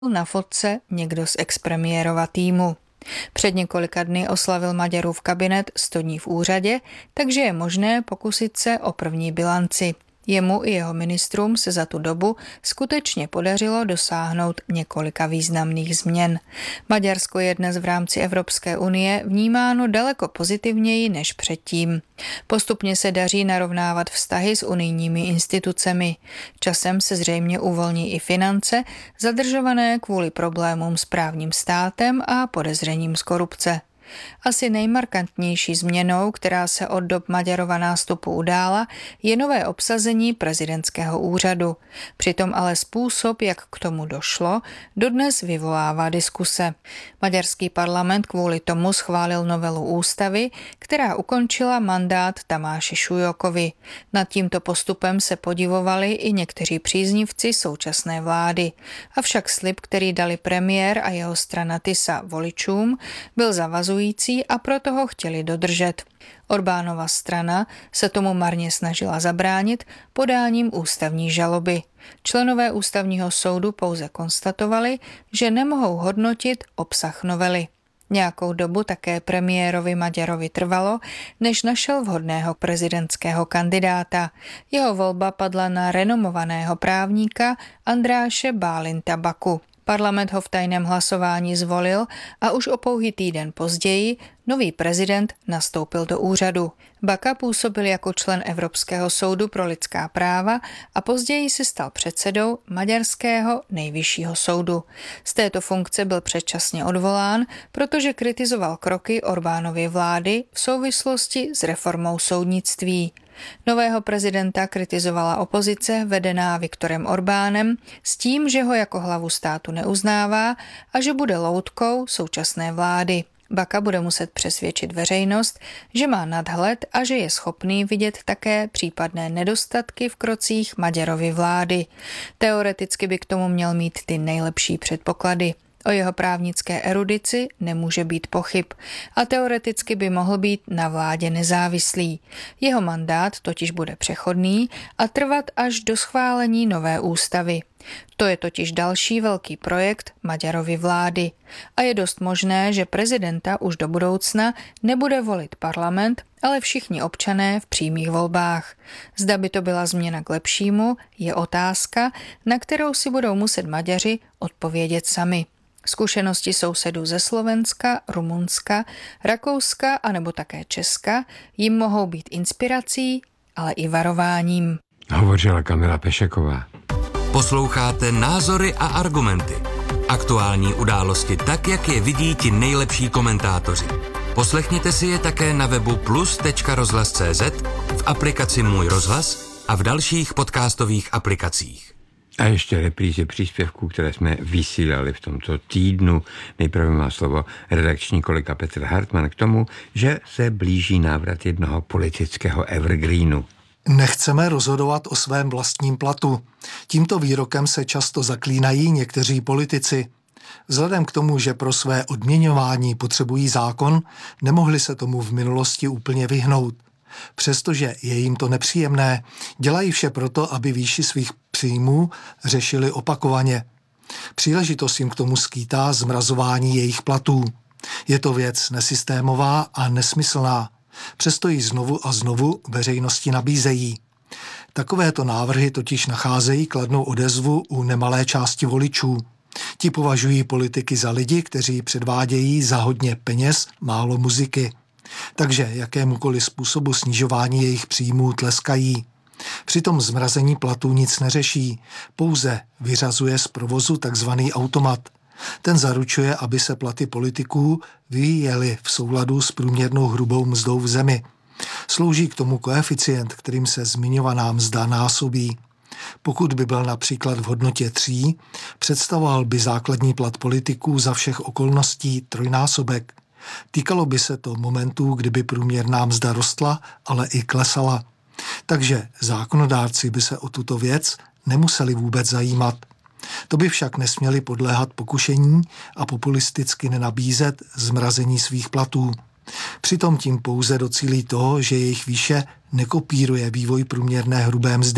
Na fotce někdo z expremiérova týmu. Před několika dny oslavil Maďarův kabinet 100 dní v úřadě, takže je možné pokusit se o první bilanci. Jemu i jeho ministrům se za tu dobu skutečně podařilo dosáhnout několika významných změn. Maďarsko je dnes v rámci Evropské unie vnímáno daleko pozitivněji než předtím. Postupně se daří narovnávat vztahy s unijními institucemi. Časem se zřejmě uvolní i finance, zadržované kvůli problémům s právním státem a podezřením z korupce. Asi nejmarkantnější změnou, která se od dob Maďarova nástupu udála, je nové obsazení prezidentského úřadu. Přitom ale způsob, jak k tomu došlo, dodnes vyvolává diskuse. Maďarský parlament kvůli tomu schválil novelu ústavy, která ukončila mandát Tamáši Súlyókovi. Nad tímto postupem se podivovali i někteří příznivci současné vlády. Avšak slib, který dali premiér a jeho strana TISA voličům, byl zavazující a proto ho chtěli dodržet. Orbánova strana se tomu marně snažila zabránit podáním ústavní žaloby. Členové ústavního soudu pouze konstatovali, že nemohou hodnotit obsah novely. Nějakou dobu také premiérovi Maďarovi trvalo, než našel vhodného prezidentského kandidáta. Jeho volba padla na renomovaného právníka Andráše Bálinta Baku. Parlament ho v tajném hlasování zvolil a už o pouhý týden později nový prezident nastoupil do úřadu. Baka působil jako člen Evropského soudu pro lidská práva a později se stal předsedou maďarského nejvyššího soudu. Z této funkce byl předčasně odvolán, protože kritizoval kroky Orbánovy vlády v souvislosti s reformou soudnictví. Nového prezidenta kritizovala opozice vedená Viktorem Orbánem s tím, že ho jako hlavu státu neuznává a že bude loutkou současné vlády. Baka bude muset přesvědčit veřejnost, že má nadhled a že je schopný vidět také případné nedostatky v krocích Maďarovy vlády. Teoreticky by k tomu měl mít ty nejlepší předpoklady. O jeho právnické erudici nemůže být pochyb a teoreticky by mohl být na vládě nezávislý. Jeho mandát totiž bude přechodný a trvat až do schválení nové ústavy. To je totiž další velký projekt Maďarovy vlády a je dost možné, že prezidenta už do budoucna nebude volit parlament, ale všichni občané v přímých volbách. Zda by to byla změna k lepšímu, je otázka, na kterou si budou muset Maďaři odpovědět sami. Zkušenosti sousedů ze Slovenska, Rumunska, Rakouska a nebo také Česka jim mohou být inspirací, ale i varováním. Hovořila Kamila Pešeková. Posloucháte Názory a argumenty. Aktuální události tak, jak je vidí ti nejlepší komentátoři. Poslechněte si je také na webu plus.rozhlas.cz, v aplikaci Můj rozhlas a v dalších podcastových aplikacích. A ještě reprízy příspěvků, které jsme vysílali v tomto týdnu. Nejprve má slovo redakční kolega Petr Hartmann k tomu, že se blíží návrat jednoho politického evergreenu. Nechceme rozhodovat o svém vlastním platu. Tímto výrokem se často zaklínají někteří politici. Vzhledem k tomu, že pro své odměňování potřebují zákon, nemohli se tomu v minulosti úplně vyhnout. Přestože je jim to nepříjemné, dělají vše proto, aby výši svých příjmů řešili opakovaně. Příležitost jim k tomu skýtá zmrazování jejich platů. Je to věc nesystémová a nesmyslná. Přesto ji znovu a znovu veřejnosti nabízejí. Takovéto návrhy totiž nacházejí kladnou odezvu u nemalé části voličů. Ti považují politiky za lidi, kteří předvádějí za hodně peněz málo muziky. Takže jakémukoliv způsobu snižování jejich příjmů tleskají. Přitom zmrazení platů nic neřeší, pouze vyřazuje z provozu takzvaný automat. Ten zaručuje, aby se platy politiků vyvíjely v souladu s průměrnou hrubou mzdou v zemi. Slouží k tomu koeficient, kterým se zmiňovaná mzda násobí. Pokud by byl například v hodnotě 3, představoval by základní plat politiků za všech okolností trojnásobek. Týkalo by se to momentů, kdyby průměrná mzda rostla, ale i klesala. Takže zákonodárci by se o tuto věc nemuseli vůbec zajímat. To by však nesměli podléhat pokušení a populisticky nenabízet zmrazení svých platů. Přitom tím pouze docílí toho, že jejich výše nekopíruje vývoj průměrné hrubé mzdy.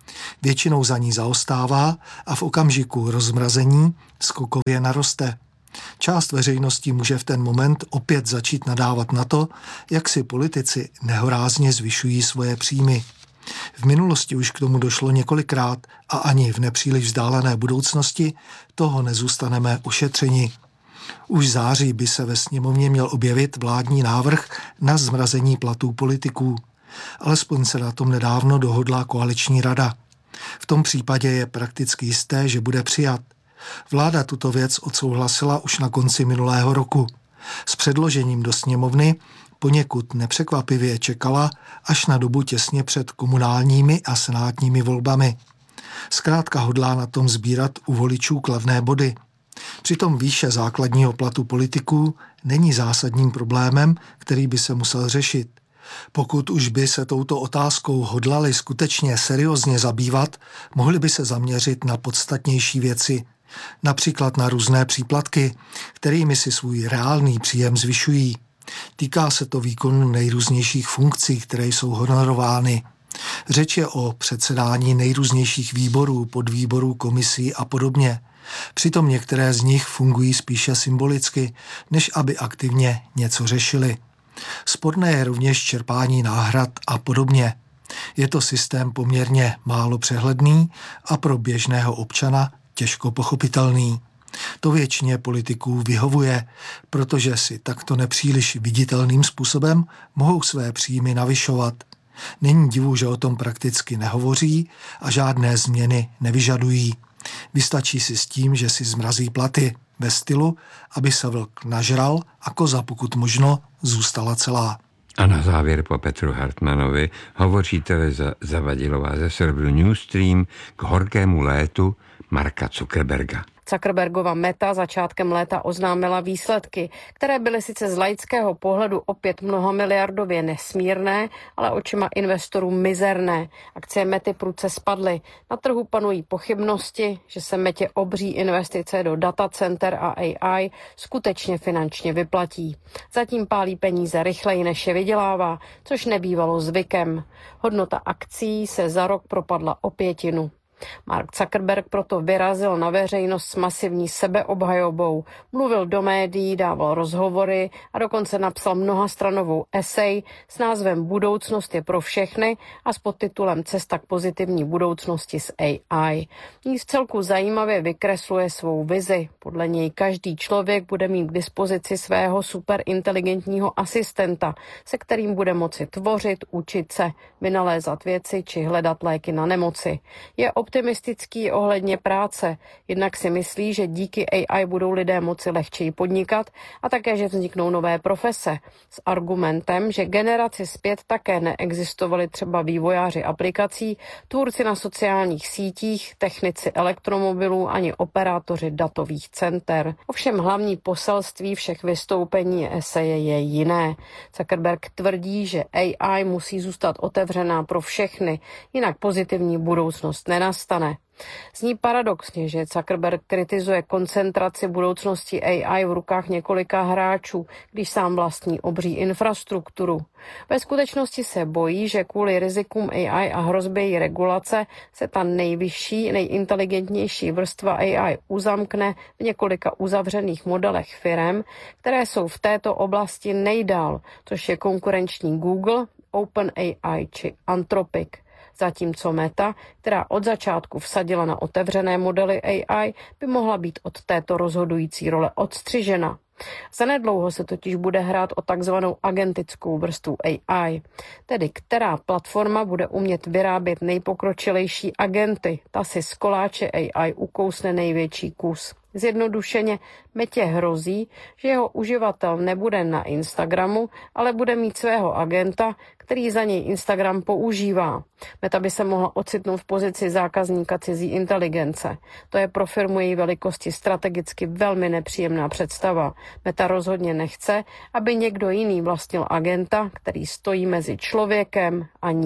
Většinou za ní zaostává a v okamžiku rozmrazení skokově naroste. Část veřejnosti může v ten moment opět začít nadávat na to, jak si politici nehorázně zvyšují svoje příjmy. V minulosti už k tomu došlo několikrát a ani v nepříliš vzdálené budoucnosti toho nezůstaneme ušetřeni. Už v září by se ve sněmovně měl objevit vládní návrh na zmrazení platů politiků. Alespoň se na tom nedávno dohodla koaliční rada. V tom případě je prakticky jisté, že bude přijat. Vláda tuto věc odsouhlasila už na konci minulého roku. S předložením do sněmovny poněkud nepřekvapivě čekala až na dobu těsně před komunálními a senátními volbami. Zkrátka hodlá na tom sbírat u voličů kladné body. Přitom výše základního platu politiků není zásadním problémem, který by se musel řešit. Pokud už by se touto otázkou hodlali skutečně seriózně zabývat, mohli by se zaměřit na podstatnější věci, například na různé příplatky, kterými si svůj reálný příjem zvyšují. Týká se to výkonu nejrůznějších funkcí, které jsou honorovány. Řeč je o předsedání nejrůznějších výborů, podvýborů, komisí a podobně. Přitom některé z nich fungují spíše symbolicky, než aby aktivně něco řešili. Sporné je rovněž čerpání náhrad a podobně. Je to systém poměrně málo přehledný a pro běžného občana těžko pochopitelný. To většině politiků vyhovuje, protože si takto nepříliš viditelným způsobem mohou své příjmy navyšovat. Není divu, že o tom prakticky nehovoří a žádné změny nevyžadují. Vystačí si s tím, že si zmrazí platy ve stylu, aby se vlk nažral a koza pokud možno zůstala celá. A na závěr po Petru Hartmanovi hovoří Tereza Zavadilová ze serveru Newsstream k horkému létu Marka Zuckerberga. Zuckerbergova Meta začátkem léta oznámila výsledky, které byly sice z laického pohledu opět mnohamiliardově nesmírné, ale očima investorů mizerné. Akcie Mety prudce spadly. Na trhu panují pochybnosti, že se Metě obří investice do datacenter a AI skutečně finančně vyplatí. Zatím pálí peníze rychleji, než je vydělává, což nebývalo zvykem. Hodnota akcií se za rok propadla o 1/5. Mark Zuckerberg proto vyrazil na veřejnost s masivní sebeobhajobou, mluvil do médií, dával rozhovory a dokonce napsal mnohastranovou esej s názvem Budoucnost je pro všechny a s podtitulem Cesta k pozitivní budoucnosti s AI. V celku zajímavě vykresluje svou vizi. Podle něj každý člověk bude mít k dispozici svého superinteligentního asistenta, se kterým bude moci tvořit, učit se, vynalézat věci či hledat léky na nemoci. Je optimistický ohledně práce, jednak si myslí, že díky AI budou lidé moci lehčeji podnikat a také, že vzniknou nové profese. S argumentem, že generaci zpět také neexistovali třeba vývojáři aplikací, tvůrci na sociálních sítích, technici elektromobilů ani operátoři datových center. Ovšem hlavní poselství všech vystoupení eseje je jiné. Zuckerberg tvrdí, že AI musí zůstat otevřená pro všechny, jinak pozitivní budoucnost nenastane. Zní paradoxně, že Zuckerberg kritizuje koncentraci budoucnosti AI v rukách několika hráčů, když sám vlastní obří infrastrukturu. Ve skutečnosti se bojí, že kvůli rizikům AI a hrozbě její regulace se ta nejvyšší, nejinteligentnější vrstva AI uzamkne v několika uzavřených modelech firem, které jsou v této oblasti nejdál, což je konkurenční Google, OpenAI či Anthropic. Zatímco Meta, která od začátku vsadila na otevřené modely AI, by mohla být od této rozhodující role odstřižena. Zanedlouho se totiž bude hrát o takzvanou agentickou vrstvu AI, tedy která platforma bude umět vyrábět nejpokročilejší agenty, ta si z koláče AI ukousne největší kus. Zjednodušeně Metě hrozí, že jeho uživatel nebude na Instagramu, ale bude mít svého agenta, který za něj Instagram používá. Meta by se mohla ocitnout v pozici zákazníka cizí inteligence. To je pro firmu její velikosti strategicky velmi nepříjemná představa. Meta rozhodně nechce, aby někdo jiný vlastnil agenta, který stojí mezi člověkem a ní.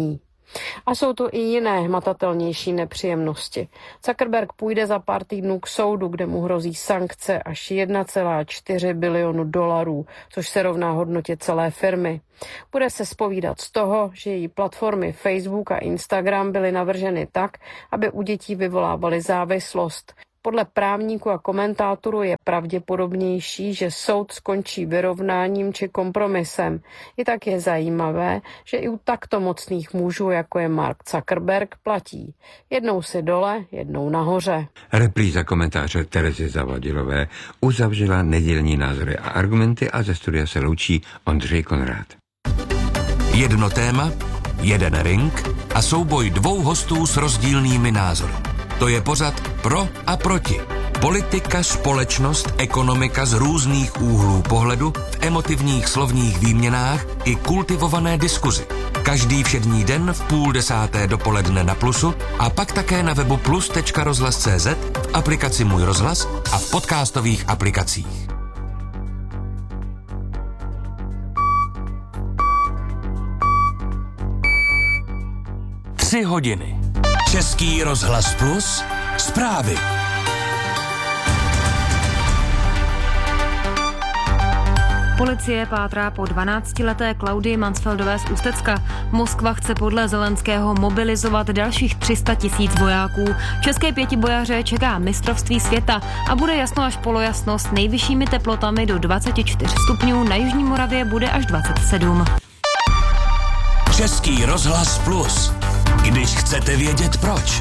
A jsou tu i jiné hmatatelnější nepříjemnosti. Zuckerberg půjde za pár týdnů k soudu, kde mu hrozí sankce až 1,4 bilionu dolarů, což se rovná hodnotě celé firmy. Bude se zpovídat z toho, že její platformy Facebook a Instagram byly navrženy tak, aby u dětí vyvolávaly závislost. Podle právníků a komentátorů je pravděpodobnější, že soud skončí vyrovnáním či kompromisem. I tak je zajímavé, že i u takto mocných mužů, jako je Mark Zuckerberg, platí. Jednou si dole, jednou nahoře. Repríza komentáře Terezy Zavadilové uzavřela nedělní názory a argumenty a ze studia se loučí Ondřej Konrád. Jedno téma, jeden ring a souboj dvou hostů s rozdílnými názory. To je pořad Pro a proti. Politika, společnost, ekonomika z různých úhlů pohledu v emotivních slovních výměnách i kultivované diskuzi. Každý všední den v 9:30 dopoledne na Plusu a pak také na webu plus.rozhlas.cz, v aplikaci Můj rozhlas a v podcastových aplikacích. Tři hodiny. Český rozhlas Plus. Zprávy. Policie pátrá po 12leté Klaudii Mansfeldové z Ústecka. Moskva chce podle Zelenského mobilizovat dalších 300 000 vojáků. České pětibojaře čeká mistrovství světa a bude jasno až polojasno s nejvyššími teplotami do 24 stupňů, na Jižní Moravě bude až 27. Český rozhlas Plus. Když chcete vědět proč.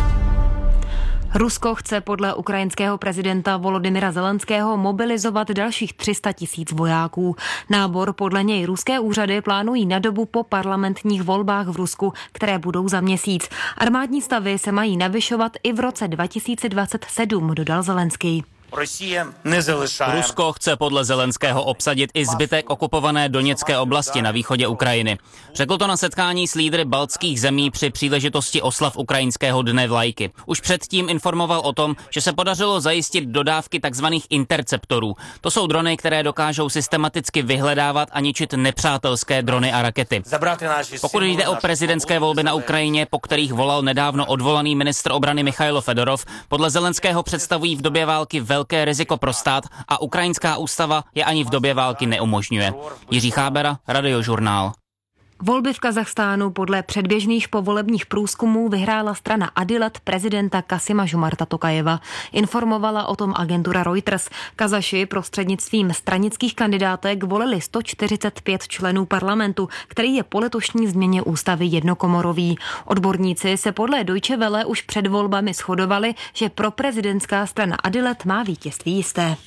Rusko chce podle ukrajinského prezidenta Volodymyra Zelenského mobilizovat dalších 300 000 vojáků. Nábor podle něj ruské úřady plánují na dobu po parlamentních volbách v Rusku, které budou za měsíc. Armádní stavy se mají navyšovat i v roce 2027, dodal Zelenský. Rusko chce podle Zelenského obsadit i zbytek okupované Doněcké oblasti na východě Ukrajiny. Řekl to na setkání s lídry baltských zemí při příležitosti oslav ukrajinského dne vlajky. Už předtím informoval o tom, že se podařilo zajistit dodávky tzv. Interceptorů. To jsou drony, které dokážou systematicky vyhledávat a ničit nepřátelské drony a rakety. Pokud jde o prezidentské volby na Ukrajině, po kterých volal nedávno odvolaný ministr obrany Michailo Fedorov, podle Zelenského představují v době války velké riziko pro stát a ukrajinská ústava je ani v době války neumožňuje. Jiří Chábera, Radiožurnál. Volby v Kazachstánu podle předběžných povolebních průzkumů vyhrála strana Adilet prezidenta Kasima Žomarta Tokajeva. Informovala o tom agentura Reuters. Kazaši prostřednictvím stranických kandidátek volili 145 členů parlamentu, který je po letošní změně ústavy jednokomorový. Odborníci se podle Deutsche Welle už před volbami shodovali, že proprezidentská strana Adilet má vítězství jisté.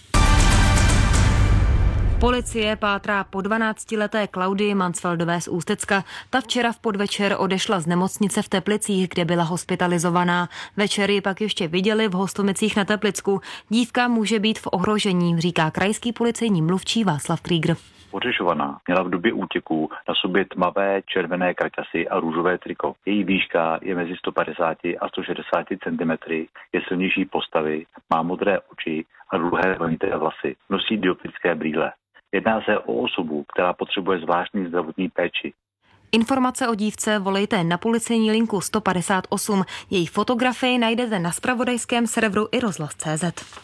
Policie pátrá po 12leté Klaudii Mansfeldové z Ústecka. Ta včera v podvečer odešla z nemocnice v Teplicích, kde byla hospitalizovaná. Večer ji pak ještě viděli v Hostomicích na Teplicku. Dívka může být v ohrožení, říká krajský policejní mluvčí Václav Krieger. Pohřešovaná měla v době útěku na sobě tmavé červené kraťasy a růžové triko. Její výška je mezi 150 a 160 cm, je silnější postavy, má modré oči a dlouhé vlnité vlasy. Nosí dioptrické brýle. Jedná se o osobu, která potřebuje zvláštní zdravotní péči. Informace o dívce volejte na policejní linku 158. Její fotografii najdete na zpravodajském serveru i rozhlas.cz.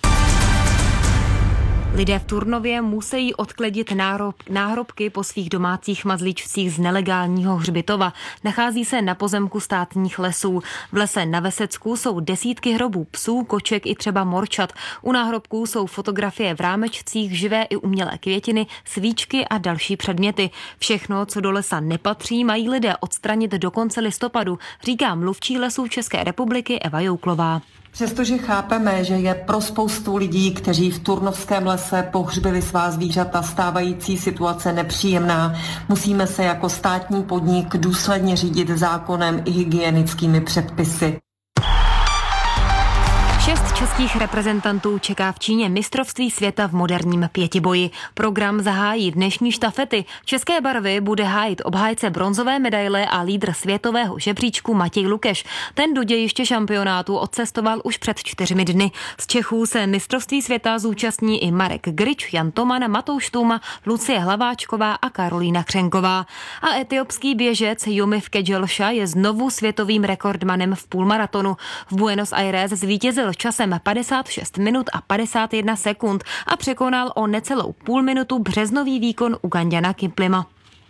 Lidé v Turnově musí odkledit náhrobky po svých domácích mazlíčcích z nelegálního hřbitova. Nachází se na pozemku státních lesů. V lese na Vesecku jsou desítky hrobů psů, koček i třeba morčat. U náhrobků jsou fotografie v rámečcích, živé i umělé květiny, svíčky a další předměty. Všechno, co do lesa nepatří, mají lidé odstranit do konce listopadu, říká mluvčí Lesů České republiky Eva Jouklová. Přestože chápeme, že je pro spoustu lidí, kteří v turnovském lese pohřbili svá zvířata, stávající situace nepříjemná, musíme se jako státní podnik důsledně řídit zákonem i hygienickými předpisy. 6 českých reprezentantů čeká v Číně mistrovství světa v moderním pětiboji. Program zahájí dnešní štafety. České barvy bude hájit obhájce bronzové medaile a lídr světového žebříčku Matěj Lukeš. Ten do dějiště šampionátu odcestoval už před 4 dny. Z Čechů se mistrovství světa zúčastní i Marek Grič, Jan Toman, Matouš Tuma, Lucie Hlaváčková a Karolína Křenková. A etiopský běžec Yomif Kedželša je znovu světovým rekordmanem v půlmaratonu. V Buenos Aires zvítězil časem 56 minut a 51 sekund a překonal o necelou půlminutu březnový výkon Uganďana Kiplima.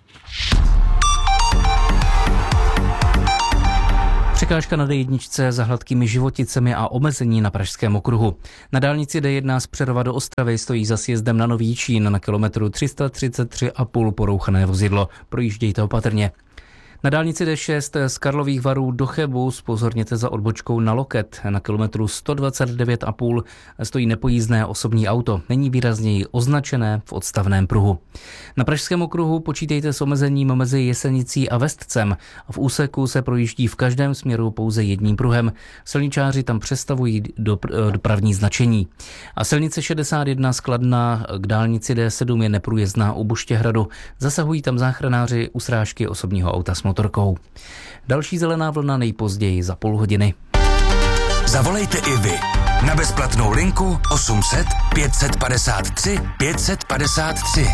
Překážka na D1 za hladkými životicemi a omezení na Pražském okruhu. Na dálnici D1 z Přerova do Ostravy stojí za sjezdem na Nový Čín na kilometru 333,5 porouchané vozidlo. Projíždějte opatrně. Na dálnici D6 z Karlových Varů do Chebu zpozorněte za odbočkou na Loket. Na kilometru 129,5 stojí nepojízdné osobní auto. Není výrazněji označené v odstavném pruhu. Na Pražském okruhu počítejte s omezením mezi Jesenicí a Vestcem. V úseku se projíždí v každém směru pouze jedním pruhem. Silničáři tam přestavují dopravní značení. A silnice 61 z Kladna k dálnici D7 je neprůjezdná u Buštěhradu. Zasahují tam záchranáři u srážky osobního auta s motorkou. Další zelená vlna nejpozději za půl hodiny. Zavolejte i vy na bezplatnou linku 800 553 553.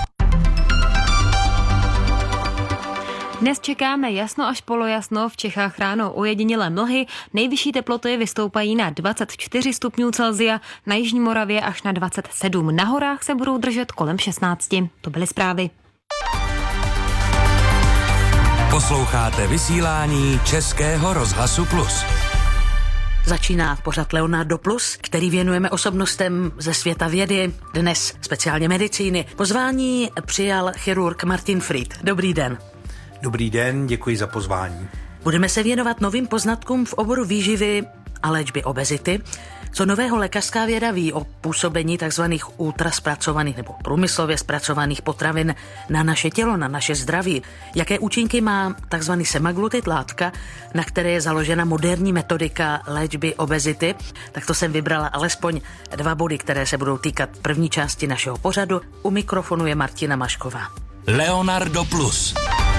Dnes čekáme jasno až polojasno, v Čechách ráno ojedinělé mlhy, nejvyšší teploty vystoupají na 24 stupňů Celsia, na Jižní Moravě až na 27, na horách se budou držet kolem 16. To byly zprávy. Posloucháte vysílání Českého rozhlasu Plus. Začíná pořad Leonardo Plus, který věnujeme osobnostem ze světa vědy, dnes speciálně medicíny. Pozvání přijal chirurg Martin Fried. Dobrý den. Dobrý den, děkuji za pozvání. Budeme se věnovat novým poznatkům v oboru výživy a léčby obezity. Co nového lékařská věda ví o působení tzv. Ultraspracovaných nebo průmyslově zpracovaných potravin na naše tělo, na naše zdraví? Jaké účinky má tzv. Semaglutid, látka, na které je založena moderní metodika léčby obezity? Tak to jsem vybrala alespoň 2 body, které se budou týkat první části našeho pořadu. U mikrofonu je Martina Mašková. Leonardo Plus.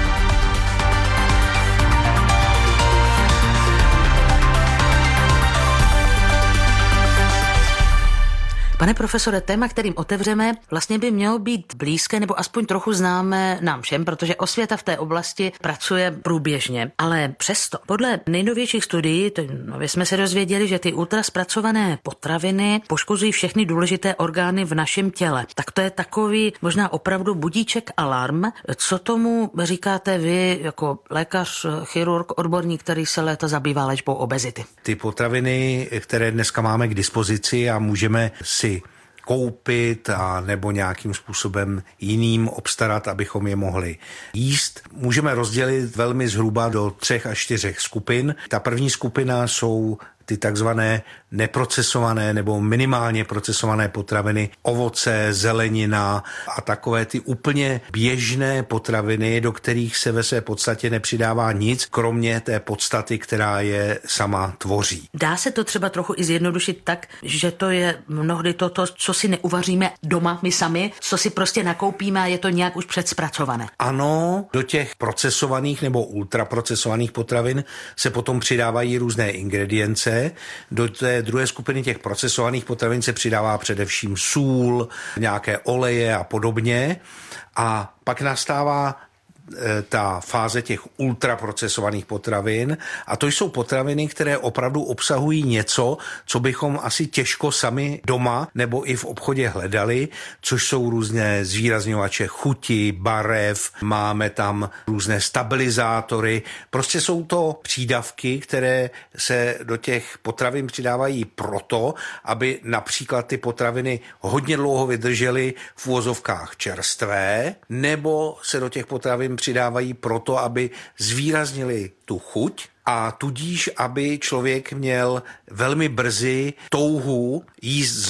Pane profesore, téma, kterým otevřeme, vlastně by mělo být blízké nebo aspoň trochu známé nám všem, protože osvěta v té oblasti pracuje průběžně. Ale přesto, podle nejnovějších studií, nově jsme se dozvěděli, že ty ultraspracované potraviny poškozují všechny důležité orgány v našem těle. Tak to je takový možná opravdu budíček alarm. Co tomu říkáte vy jako lékař, chirurg, odborník, který se léta zabývá léčbou obezity? Ty potraviny, které dneska máme k dispozici a můžeme si koupit a nebo nějakým způsobem jiným obstarat, abychom je mohli jíst. Můžeme rozdělit velmi zhruba do 3 až 4 skupin. Ta první skupina jsou ty takzvané neprocesované nebo minimálně procesované potraviny, ovoce, zelenina a takové ty úplně běžné potraviny, do kterých se ve své podstatě nepřidává nic, kromě té podstaty, která je sama tvoří. Dá se to třeba trochu i zjednodušit tak, že to je mnohdy to, co si neuvaříme doma my sami, co si prostě nakoupíme a je to nějak už předspracované. Ano, do těch procesovaných nebo ultraprocesovaných potravin se potom přidávají různé ingredience. Do té druhé skupiny těch procesovaných potravin se přidává především sůl, nějaké oleje a podobně. A pak nastává ta fáze těch ultraprocesovaných potravin a to jsou potraviny, které opravdu obsahují něco, co bychom asi těžko sami doma nebo i v obchodě hledali, což jsou různé zvýrazňovače chuti, barev, máme tam různé stabilizátory, prostě jsou to přídavky, které se do těch potravin přidávají proto, aby například ty potraviny hodně dlouho vydržely v uvozovkách čerstvé, nebo se do těch potravin přidávají proto, aby zvýraznili tu chuť a tudíž, aby člověk měl velmi brzy touhu jíst znova.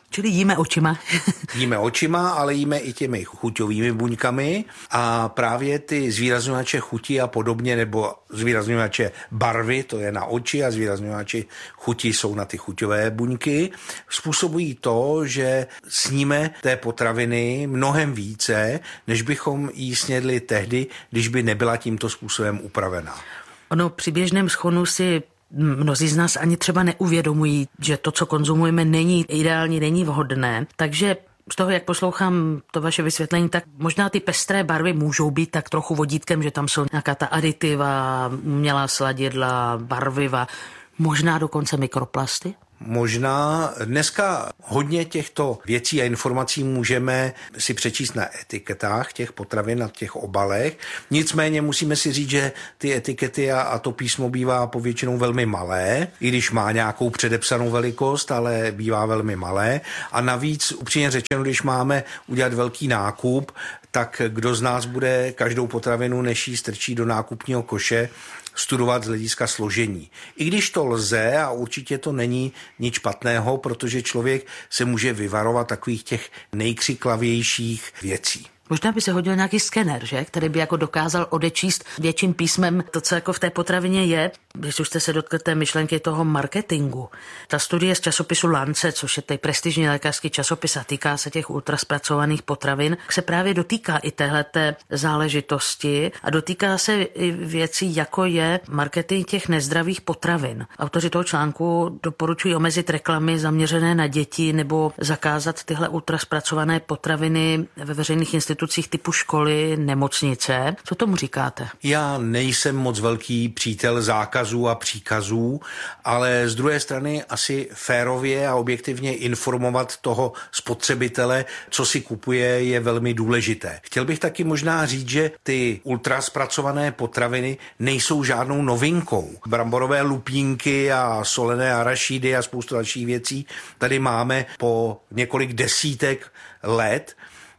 Čili jíme očima. Jíme očima, ale jíme i těmi chuťovými buňkami a právě ty zvýrazňovače chuti a podobně, nebo zvýrazňovače barvy, to je na oči, a zvýrazňovače chuti jsou na ty chuťové buňky, způsobují to, že sníme té potraviny mnohem více, než bychom jí snědli tehdy, když by nebyla tímto způsobem upravená. Ono při běžném schonu si mnozí z nás ani třeba neuvědomují, že to, co konzumujeme, není ideální, není vhodné. Takže z toho, jak poslouchám to vaše vysvětlení, tak možná ty pestré barvy můžou být tak trochu vodítkem, že tam jsou nějaká ta aditiva, umělá sladidla, barviva, možná dokonce mikroplasty? Možná. Dneska hodně těchto věcí a informací můžeme si přečíst na etiketách těch potravin, na těch obalech. Nicméně musíme si říct, že ty etikety a to písmo bývá povětšinou velmi malé, i když má nějakou předepsanou velikost, ale bývá velmi malé. A navíc, upřímně řečeno, když máme udělat velký nákup, tak kdo z nás bude každou potravinu, než ji strčí do nákupního koše, studovat z hlediska složení. I když to lze a určitě to není nic špatného, protože člověk se může vyvarovat takových těch nejkřiklavějších věcí. Možná by se hodil nějaký skener, že? Který by jako dokázal odečíst větším písmem to, co jako v té potravině je. Když už jste se dotkli té myšlenky toho marketingu. Ta studie z časopisu Lancet, což je tady prestižní lékařský časopis a týká se těch ultraspracovaných potravin, se právě dotýká i téhleté záležitosti a dotýká se i věcí, jako je marketing těch nezdravých potravin. Autoři toho článku doporučují omezit reklamy zaměřené na děti nebo zakázat tyhle ultraspracované potraviny ve veřejných institucích typu školy, nemocnice. Co tomu říkáte? Já nejsem moc velký přítel zákazů a příkazů, ale z druhé strany asi férově a objektivně informovat toho spotřebitele, co si kupuje, je velmi důležité. Chtěl bych taky možná říct, že ty ultraspracované potraviny nejsou žádnou novinkou. Bramborové lupínky a solené arašídy a spoustu dalších věcí tady máme po několik desítek let,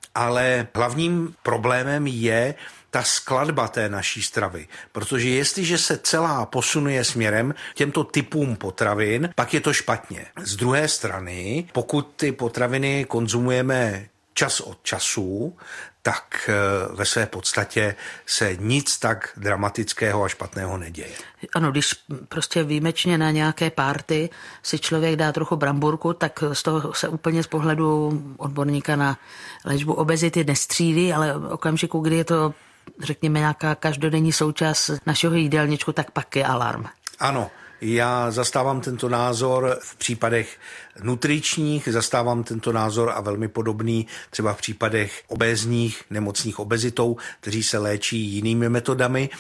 ale hlavním problémem je ta skladba té naší stravy. Protože jestliže se celá posunuje směrem těmto typům potravin, pak je to špatně. Z druhé strany, pokud ty potraviny konzumujeme čas od času, tak ve své podstatě se nic tak dramatického a špatného neděje. Ano, když prostě výjimečně na nějaké párty si člověk dá trochu bramburku, tak z toho se úplně z pohledu odborníka na léčbu obezity nestřílí, ale v okamžiku, kdy je to, řekněme, nějaká každodenní součást našeho jídelníčku, tak pak je alarm. Ano. Já zastávám tento názor v případech nutričních, zastávám tento názor a velmi podobný třeba v případech obézních, nemocných obezitou, kteří se léčí jinými metodami,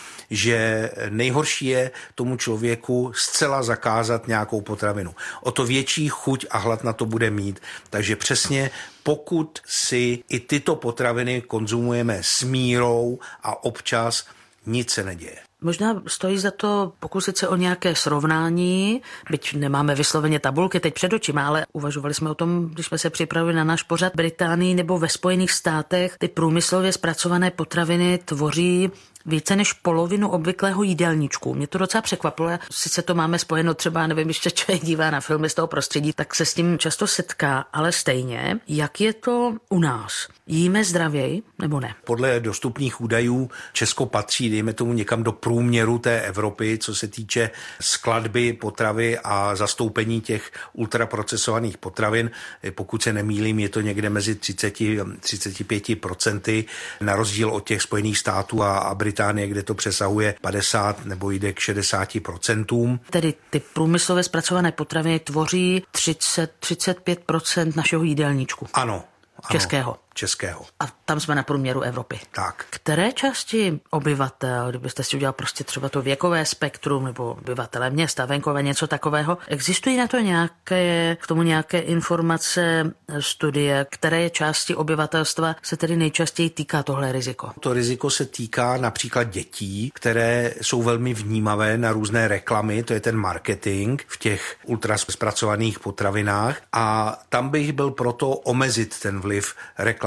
že nejhorší je tomu člověku zcela zakázat nějakou potravinu. O to větší chuť a hlad na to bude mít. Takže přesně pokud si i tyto potraviny konzumujeme s mírou a občas, nic se neděje. Možná stojí za to pokusit se o nějaké srovnání, byť nemáme vysloveně tabulky teď před očima, ale uvažovali jsme o tom, když jsme se připravili na náš pořad. Británii nebo ve Spojených státech ty průmyslově zpracované potraviny tvoří více než polovinu obvyklého jídelníčku. Mě to docela překvapilo. Sice to máme spojeno třeba, nevím, když se člověk dívá na filmy z toho prostředí, tak se s tím často setká, ale stejně. Jak je to u nás? Jíme zdravěji nebo ne? Podle dostupných údajů Česko patří, dejme tomu, někam do průměru té Evropy, co se týče skladby potravy a zastoupení těch ultraprocesovaných potravin. Pokud se nemýlím, je to někde mezi 30-35%, na rozdíl od těch Spojených států a Británie, kde to přesahuje 50 nebo jde k 60%. Tedy ty průmyslově zpracované potraviny tvoří 30-35% našeho jídelníčku. Ano. Českého. A tam jsme na průměru Evropy. Tak. Které části obyvatel, kdybyste si udělal prostě třeba to věkové spektrum nebo obyvatele města, venkové, něco takového, existují na to k tomu nějaké informace, studie, které části obyvatelstva se tedy nejčastěji týká tohle riziko? To riziko se týká například dětí, které jsou velmi vnímavé na různé reklamy, to je ten marketing v těch ultraspracovaných potravinách a tam bych byl proto omezit ten vliv reklam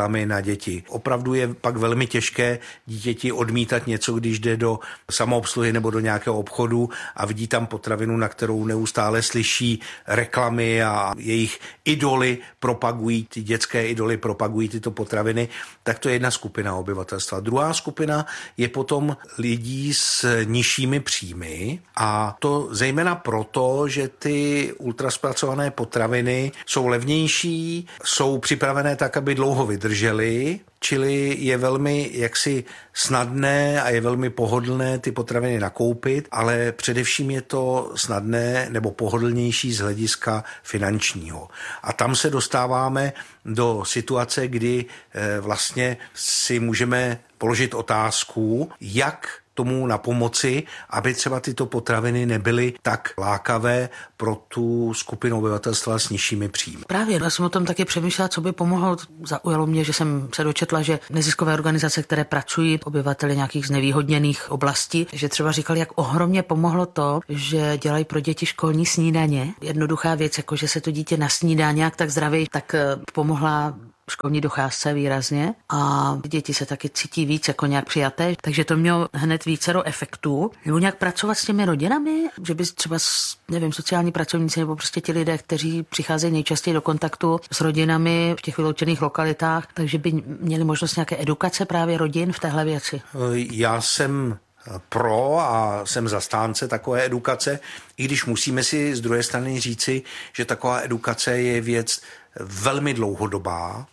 reklamy na děti. Opravdu je pak velmi těžké dítěti odmítat něco, když jde do samoobsluhy nebo do nějakého obchodu a vidí tam potravinu, na kterou neustále slyší reklamy a jejich idoly propagují, ty dětské idoly propagují tyto potraviny, tak to je jedna skupina obyvatelstva. Druhá skupina je potom lidí s nižšími příjmy a to zejména proto, že ty ultraspracované potraviny jsou levnější, jsou připravené tak, aby dlouho vydržely, čili je velmi jaksi snadné a je velmi pohodlné ty potraviny nakoupit, ale především je to snadné nebo pohodlnější z hlediska finančního. A tam se dostáváme do situace, kdy vlastně si můžeme položit otázku, jak tomu na pomoci, aby třeba tyto potraviny nebyly tak lákavé pro tu skupinu obyvatelstva s nižšími příjmy. Právě, já jsem o tom taky přemýšlela, co by pomohlo. Zaujalo mě, že jsem se dočetla, že neziskové organizace, které pracují obyvateli nějakých znevýhodněných oblastí, že třeba říkali, jak ohromně pomohlo to, že dělají pro děti školní snídaně. Jednoduchá věc, jako že se to dítě nasnídá nějak tak zdravě, tak pomohla školní docházce výrazně a děti se taky cítí víc jako nějak přijaté, takže to mělo hned vícero efektů. Nebo nějak pracovat s těmi rodinami, že by třeba, nevím, sociální pracovníci nebo prostě ti lidé, kteří přicházejí nejčastěji do kontaktu s rodinami v těch vyloučených lokalitách, takže by měli možnost nějaké edukace právě rodin v téhle věci. Já jsem pro a jsem zastánce takové edukace, i když musíme si z druhé strany říci, že taková edukace je věc velmi dlouhodobá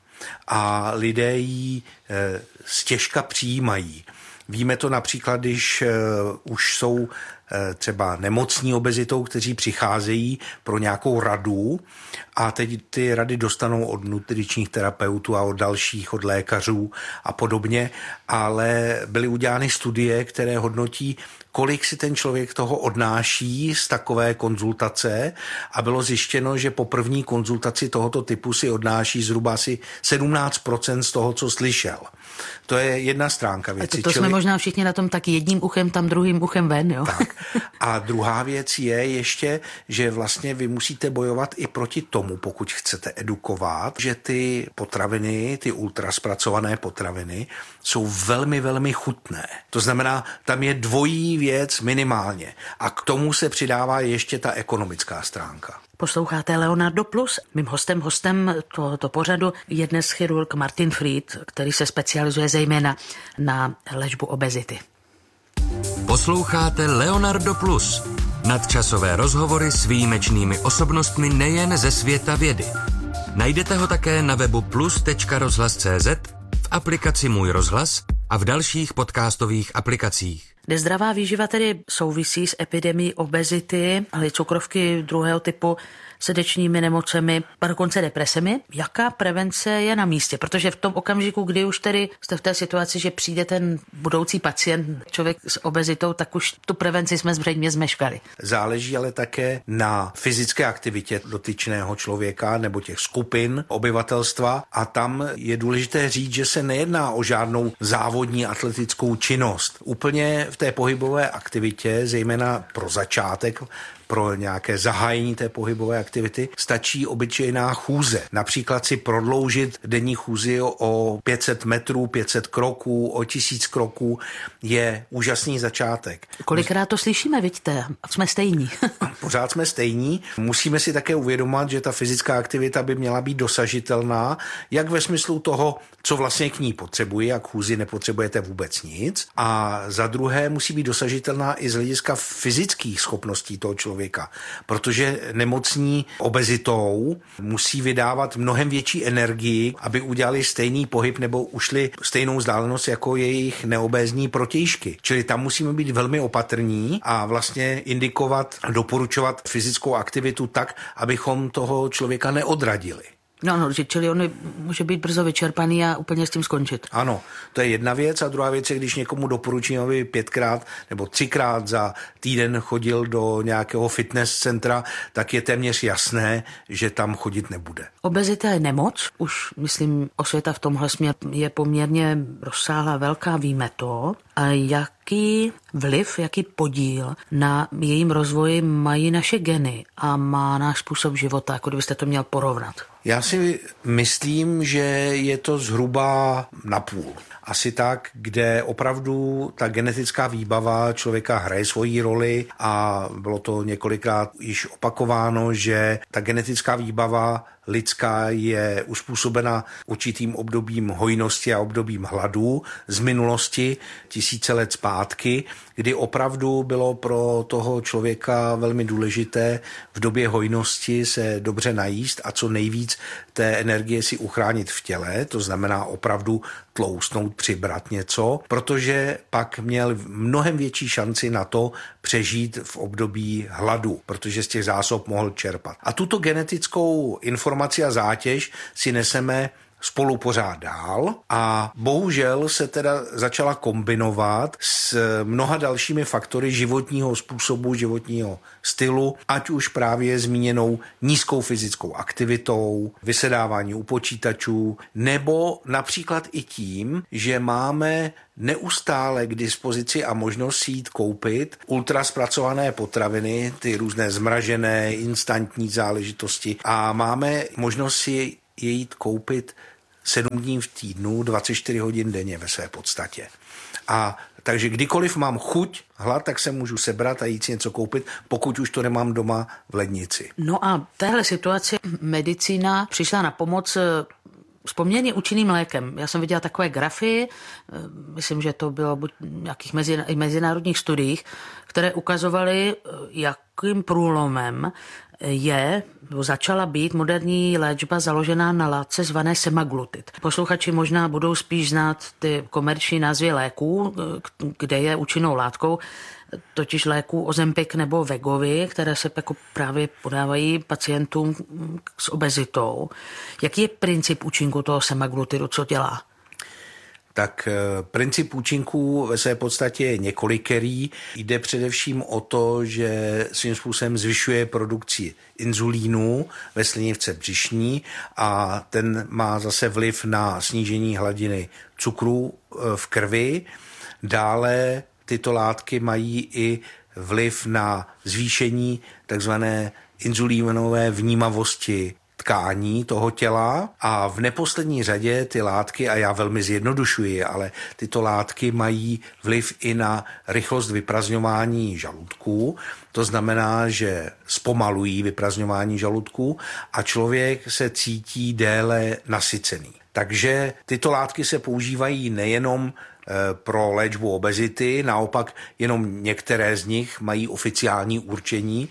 a lidé ji stěžka přijímají. Víme to například, když už jsou třeba nemocní obezitou, kteří přicházejí pro nějakou radu a teď ty rady dostanou od nutričních terapeutů a od dalších, od lékařů a podobně, ale byly udělány studie, které hodnotí, kolik si ten člověk toho odnáší z takové konzultace a bylo zjištěno, že po první konzultaci tohoto typu si odnáší zhruba asi 17% z toho, co slyšel. To je jedna stránka věci. To jsme možná všichni na tom tak jedním uchem, tam druhým uchem ven, jo? Tak. A druhá věc je ještě, že vlastně vy musíte bojovat i proti tomu, pokud chcete edukovat, že ty potraviny, ty ultraspracované potraviny jsou velmi, velmi chutné. To znamená, tam je dvojí věc minimálně. A k tomu se přidává ještě ta ekonomická stránka. Posloucháte Leonardo Plus. Mým hostem tohoto pořadu je dnes chirurg Martin Fried, který se specializuje zejména na léčbu obezity. Posloucháte Leonardo Plus. Nadčasové rozhovory s výjimečnými osobnostmi nejen ze světa vědy. Najdete ho také na webu plus.rozhlas.cz, v aplikaci Můj rozhlas a v dalších podcastových aplikacích. Nezdravá výživa tedy souvisí s epidemií obezity, ale cukrovky druhého typu, srdečními nemocemi, dokonce depresemi. Jaká prevence je na místě? Protože v tom okamžiku, kdy už tedy jste v té situaci, že přijde ten budoucí pacient, člověk s obezitou, tak už tu prevenci jsme zřejmě zmeškali. Záleží ale také na fyzické aktivitě dotyčného člověka nebo těch skupin obyvatelstva a tam je důležité říct, že se nejedná o žádnou závodní atletickou činnost. Úplně v té pohybové aktivitě, zejména pro začátek, pro nějaké zahájení té pohybové aktivity, stačí obyčejná chůze. Například si prodloužit denní chůzi o 500 metrů, 500 kroků, o 1000 kroků je úžasný začátek. Kolikrát to slyšíme, vidíte, jsme stejní. Pořád jsme stejní. Musíme si také uvědomit, že ta fyzická aktivita by měla být dosažitelná, jak ve smyslu toho, co vlastně k ní potřebuji, a k chůzi nepotřebujete vůbec nic. A za druhé musí být dosažitelná i z hlediska fyzických schopností toho člověka, protože nemocní obezitou musí vydávat mnohem větší energii, aby udělali stejný pohyb nebo ušli stejnou vzdálenost jako jejich neobézní protějšky. Čili tam musíme být velmi opatrní a vlastně indikovat, doporučovat fyzickou aktivitu tak, abychom toho člověka neodradili. No, čili on může být brzo vyčerpaný a úplně s tím skončit. Ano, to je jedna věc a druhá věc je, když někomu doporučím, aby 5krát nebo 3krát za týden chodil do nějakého fitness centra, tak je téměř jasné, že tam chodit nebude. Obezita je nemoc, už myslím osvěta v tomhle směru je poměrně rozsáhlá, velká, víme to, A jaký vliv, jaký podíl na jejím rozvoji mají naše geny a má náš způsob života, jako kdybyste to měl porovnat? Já si myslím, že je to zhruba napůl. Asi tak, kde opravdu ta genetická výbava člověka hraje svoji roli a bylo to několikrát již opakováno, že ta genetická výbava lidská je uspůsobena určitým obdobím hojnosti a obdobím hladu z minulosti, tisíce let zpátky, kdy opravdu bylo pro toho člověka velmi důležité v době hojnosti se dobře najíst a co nejvíc té energie si uchránit v těle, to znamená opravdu tloustnout, přibrat něco, protože pak měl mnohem větší šanci na to přežít v období hladu, protože z těch zásob mohl čerpat. A tuto genetickou informaci a zátěž si neseme spolu pořád dál a bohužel se teda začala kombinovat s mnoha dalšími faktory životního způsobu, životního stylu, ať už právě zmíněnou nízkou fyzickou aktivitou, vysedávání u počítačů, nebo například i tím, že máme neustále k dispozici a možnost si jít koupit ultraspracované potraviny, ty různé zmražené, instantní záležitosti a máme možnost si je jít koupit 7 dní v týdnu, 24 hodin denně ve své podstatě. A takže kdykoliv mám chuť, hlad, tak se můžu sebrat a jít si něco koupit, pokud už to nemám doma v lednici. No a v téhle situaci medicína přišla na pomoc s poměrně účinným lékem. Já jsem viděla takové grafy, myslím, že to bylo buď v nějakých mezinárodních studiích, které ukazovaly, jakým průlomem začala být moderní léčba založená na látce zvané semaglutid. Posluchači možná budou spíš znát ty komerční názvy léků, kde je účinnou látkou, totiž léků Ozempic nebo Wegovy, které se jako právě podávají pacientům s obezitou. Jaký je princip účinku toho semaglutidu, co dělá? Tak princip účinků ve své podstatě je několikerý. Jde především o to, že svým způsobem zvyšuje produkci inzulínu ve slinivce břišní a ten má zase vliv na snížení hladiny cukru v krvi. Dále tyto látky mají i vliv na zvýšení takzvané inzulínové vnímavosti tkání toho těla a v neposlední řadě ty látky, a já velmi zjednodušuji, ale tyto látky mají vliv i na rychlost vyprazňování žaludku. To znamená, že zpomalují vyprazňování žaludku a člověk se cítí déle nasycený. Takže tyto látky se používají nejenom pro léčbu obezity, naopak jenom některé z nich mají oficiální určení,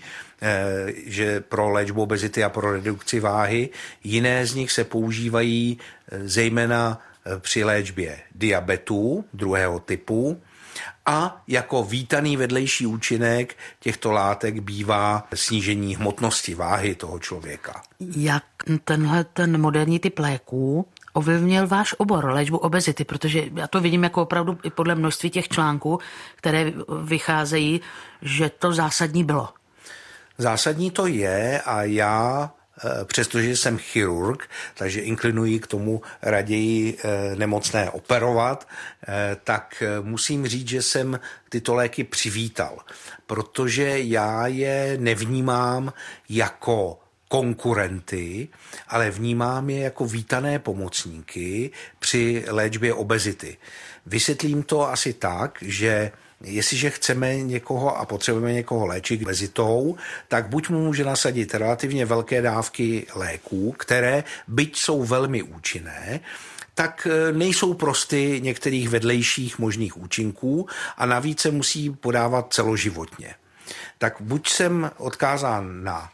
že pro léčbu obezity a pro redukci váhy. Jiné z nich se používají zejména při léčbě diabetu 2. typu a jako vítaný vedlejší účinek těchto látek bývá snížení hmotnosti váhy toho člověka. Jak ten moderní typ léků ovlivnil váš obor, léčbu obezity, protože já to vidím jako opravdu i podle množství těch článků, které vycházejí, že to zásadní bylo. Zásadní to je a já, přestože jsem chirurg, takže inklinuji k tomu raději nemocné operovat, tak musím říct, že jsem tyto léky přivítal, protože já je nevnímám jako konkurenty, ale vnímám je jako vítané pomocníky při léčbě obezity. Vysvětlím to asi tak, že jestliže chceme někoho a potřebujeme někoho léčit obezitou, tak buď mu může nasadit relativně velké dávky léků, které, byť jsou velmi účinné, tak nejsou prosty některých vedlejších možných účinků a navíc se musí podávat celoživotně. Tak buď jsem odkázán na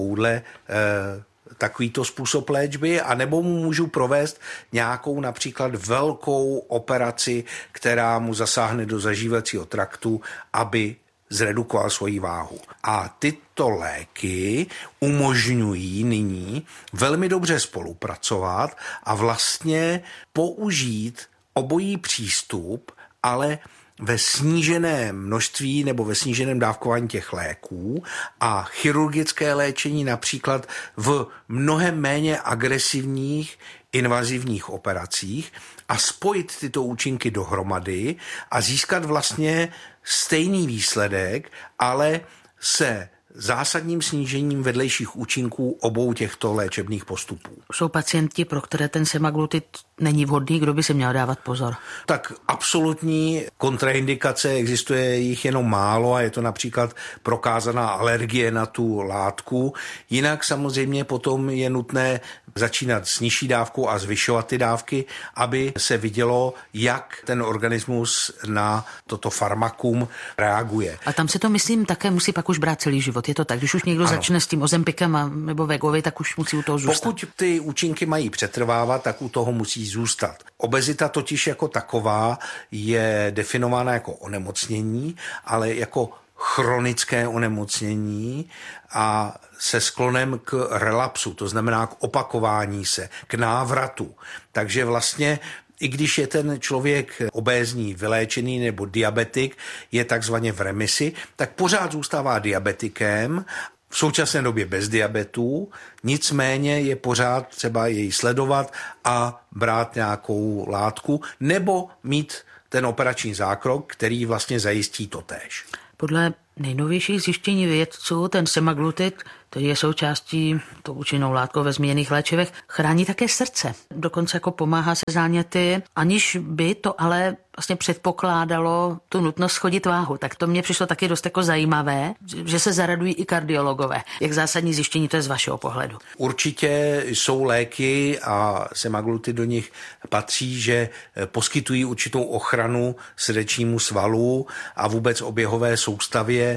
takovýto způsob léčby, anebo mu můžu provést nějakou například velkou operaci, která mu zasáhne do zažívacího traktu, aby zredukoval svoji váhu. A tyto léky umožňují nyní velmi dobře spolupracovat a vlastně použít obojí přístup, ale ve sníženém množství nebo ve sníženém dávkování těch léků a chirurgické léčení například v mnohem méně agresivních invazivních operacích a spojit tyto účinky dohromady a získat vlastně stejný výsledek, ale se zásadním snížením vedlejších účinků obou těchto léčebných postupů. Jsou pacienti, pro které ten semaglutid není vhodný, kdo by se měl dávat pozor? Tak absolutní kontraindikace, existuje jich jenom málo a je to například prokázaná alergie na tu látku. Jinak samozřejmě potom je nutné začínat s nižší dávkou a zvyšovat ty dávky, aby se vidělo, jak ten organismus na toto farmakum reaguje. A tam se to, myslím, také musí pak už brát celý život. Je to tak, když už někdo začne s tím Ozempikem nebo Wegovy, tak už musí u toho zůstat. Pokud ty účinky mají přetrvávat, tak u toho musí zůstat. Obezita totiž jako taková je definována jako onemocnění, ale jako chronické onemocnění a se sklonem k relapsu, to znamená k opakování se, k návratu. Takže vlastně i když je ten člověk obézní, vyléčený nebo diabetik, je takzvaně v remisi, tak pořád zůstává diabetikem, v současné době bez diabetu, nicméně je pořád třeba jej sledovat a brát nějakou látku nebo mít ten operační zákrok, který vlastně zajistí totéž. Podle nejnovějších zjištění vědců ten semaglutid, to je součástí tou účinnou látkou ve zmíněných léčivech, chrání také srdce. Dokonce jako pomáhá se záněty, aniž by to ale vlastně předpokládalo tu nutnost schodit váhu. Tak to mně přišlo taky dost jako zajímavé, že se zaradují i kardiologové. Jak zásadní zjištění to je z vašeho pohledu? Určitě jsou léky a semaglutid do nich patří, že poskytují určitou ochranu srdečnímu svalu a vůbec oběhové soustavě.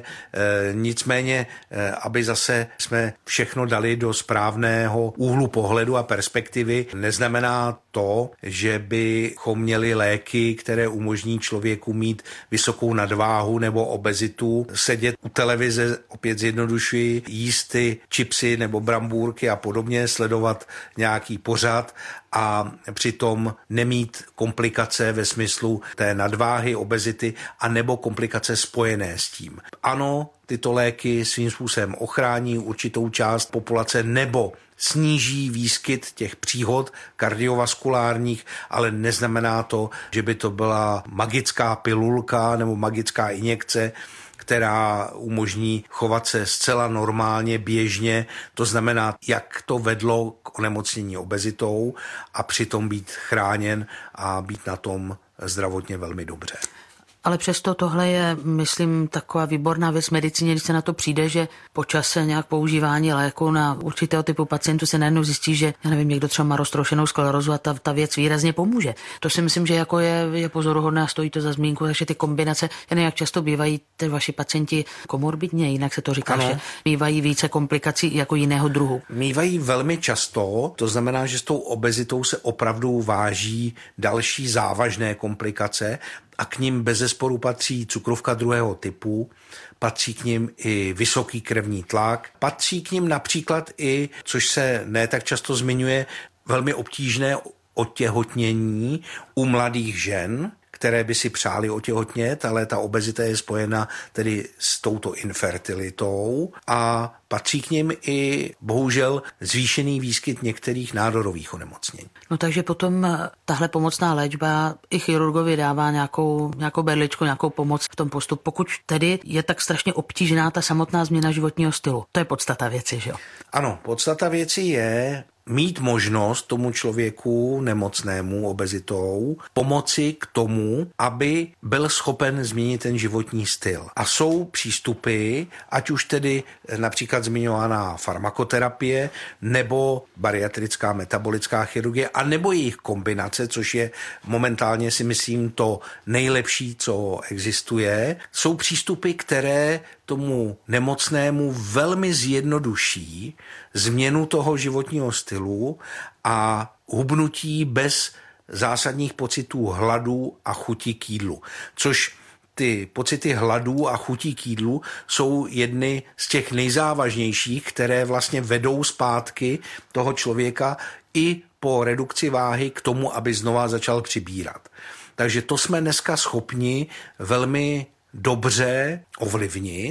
Nicméně, aby zase jsme všechno dali do správného úhlu pohledu a perspektivy, neznamená to, že bychom měli léky, které umožní člověku mít vysokou nadváhu nebo obezitu, sedět u televize, opět zjednodušuji, jíst ty chipsy nebo brambůrky a podobně, sledovat nějaký pořad a přitom nemít komplikace ve smyslu té nadváhy, obezity a nebo komplikace spojené s tím. Ano, tyto léky svým způsobem ochrání určitou část populace nebo sníží výskyt těch příhod kardiovaskulárních, ale neznamená to, že by to byla magická pilulka nebo magická injekce, která umožní chovat se zcela normálně, běžně, to znamená, jak to vedlo k onemocnění obezitou a přitom být chráněn a být na tom zdravotně velmi dobře. Ale přesto tohle je, myslím, taková výborná věc v medicíně, když se na to přijde, že po čase nějak používání léku na určitého typu pacientů se najednou zjistí, že, já nevím, někdo třeba má roztroušenou sklerózu a ta věc výrazně pomůže. To si myslím, že jako je pozoruhodné a stojí to za zmínku, takže ty kombinace, jen jak často bývají ty vaši pacienti komorbidně, jinak se to říká, ano, že bývají více komplikací jako jiného druhu. Bývají velmi často, to znamená, že s tou obezitou se opravdu váží další závažné komplikace, a k nim bezesporu patří cukrovka druhého typu, patří k nim i vysoký krevní tlak, patří k nim například i, což se ne tak často zmiňuje, velmi obtížné otěhotnění u mladých žen, které by si přáli otěhotnět, ale ta obezita je spojena tedy s touto infertilitou a patří k nim i bohužel zvýšený výskyt některých nádorových onemocnění. No takže potom tahle pomocná léčba i chirurgovi dává nějakou berličku, nějakou pomoc v tom postupu, pokud tedy je tak strašně obtížná ta samotná změna životního stylu. To je podstata věci, že jo? Ano, podstata věci je mít možnost tomu člověku nemocnému obezitou pomoci k tomu, aby byl schopen změnit ten životní styl. A jsou přístupy, ať už tedy například zmiňovaná farmakoterapie nebo bariatrická metabolická chirurgie a nebo jejich kombinace, což je momentálně si myslím to nejlepší, co existuje. Jsou přístupy, které tomu nemocnému velmi zjednoduší změnu toho životního stylu a hubnutí bez zásadních pocitů hladu a chuti k jídlu, což ty pocity hladu a chutí k jídlu jsou jedny z těch nejzávažnějších, které vlastně vedou zpátky toho člověka i po redukci váhy k tomu, aby znova začal přibírat. Takže to jsme dneska schopni velmi dobře ovlivnit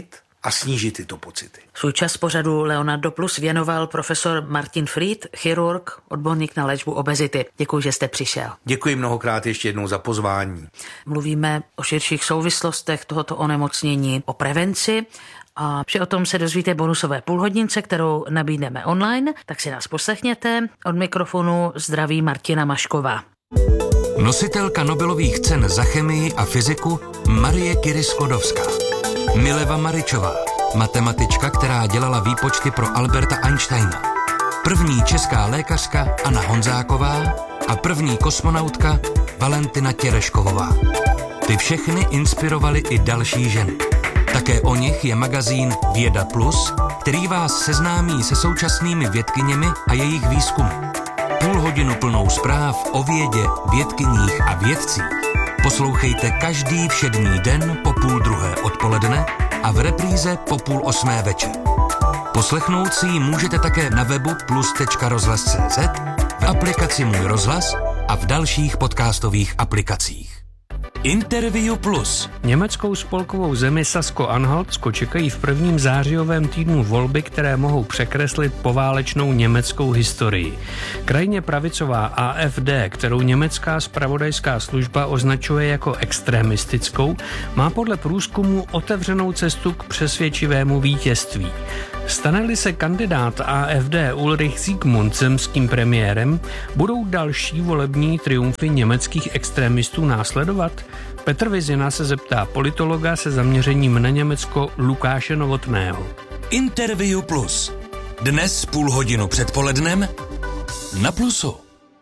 a snížit tyto pocity. Svůj čas pořadu Leonardo Plus věnoval profesor Martin Fried, chirurg, odborník na léčbu obezity. Děkuji, že jste přišel. Děkuji mnohokrát ještě jednou za pozvání. Mluvíme o širších souvislostech tohoto onemocnění, o prevenci. A vše o tom se dozvíte bonusové půlhodince, kterou nabídneme online, tak si nás poslechněte. Od mikrofonu zdraví Martina Mašková. Nositelka Nobelových cen za chemii a fyziku Marie Curie-Sklodowská. Mileva Maričová, matematička, která dělala výpočty pro Alberta Einsteina. První česká lékařka Anna Honzáková a první kosmonautka Valentina Tereškovová. Ty všechny inspirovaly i další ženy. Také o nich je magazín Věda Plus, který vás seznámí se současnými vědkyněmi a jejich výzkumy. Půl hodinu plnou zpráv o vědě, vědkyních a vědcích poslouchejte každý všední den po 7:30 odpoledne a v repríze po 7:30 večer. Poslechnout si ji můžete také na webu plus.rozhlas.cz, v aplikaci Můj rozhlas a v dalších podcastových aplikacích. Interview Plus. Německou spolkovou zemi Sasko-Anhaltsko čekají v prvním zářijovém týdnu volby, které mohou překreslit poválečnou německou historii. Krajně pravicová AfD, kterou německá zpravodajská služba označuje jako extremistickou, má podle průzkumu otevřenou cestu k přesvědčivému vítězství. Stane-li se kandidát AfD Ulrich Zikmund zemským premiérem, budou další volební triumfy německých extremistů následovat? Petr Vizina se zeptá politologa se zaměřením na Německo Lukáše Novotného. Interview Plus. Dnes 0,5 hodiny před polednem na Plusu.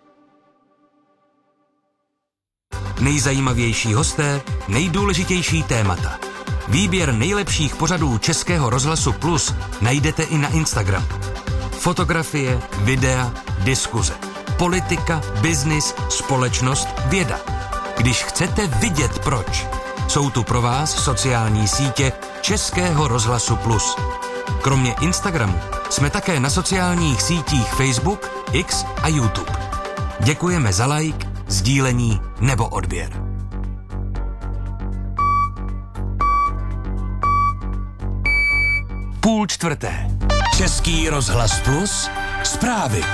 Nejzajímavější hosté, nejdůležitější témata. Výběr nejlepších pořadů Českého rozhlasu Plus najdete i na Instagramu. Fotografie, videa, diskuze. Politika, biznis, společnost, věda. Když chcete vidět proč, jsou tu pro vás sociální sítě Českého rozhlasu Plus. Kromě Instagramu jsme také na sociálních sítích Facebook, X a YouTube. Děkujeme za like, sdílení nebo odběr. 3:30. Český rozhlas Plus. Zprávy.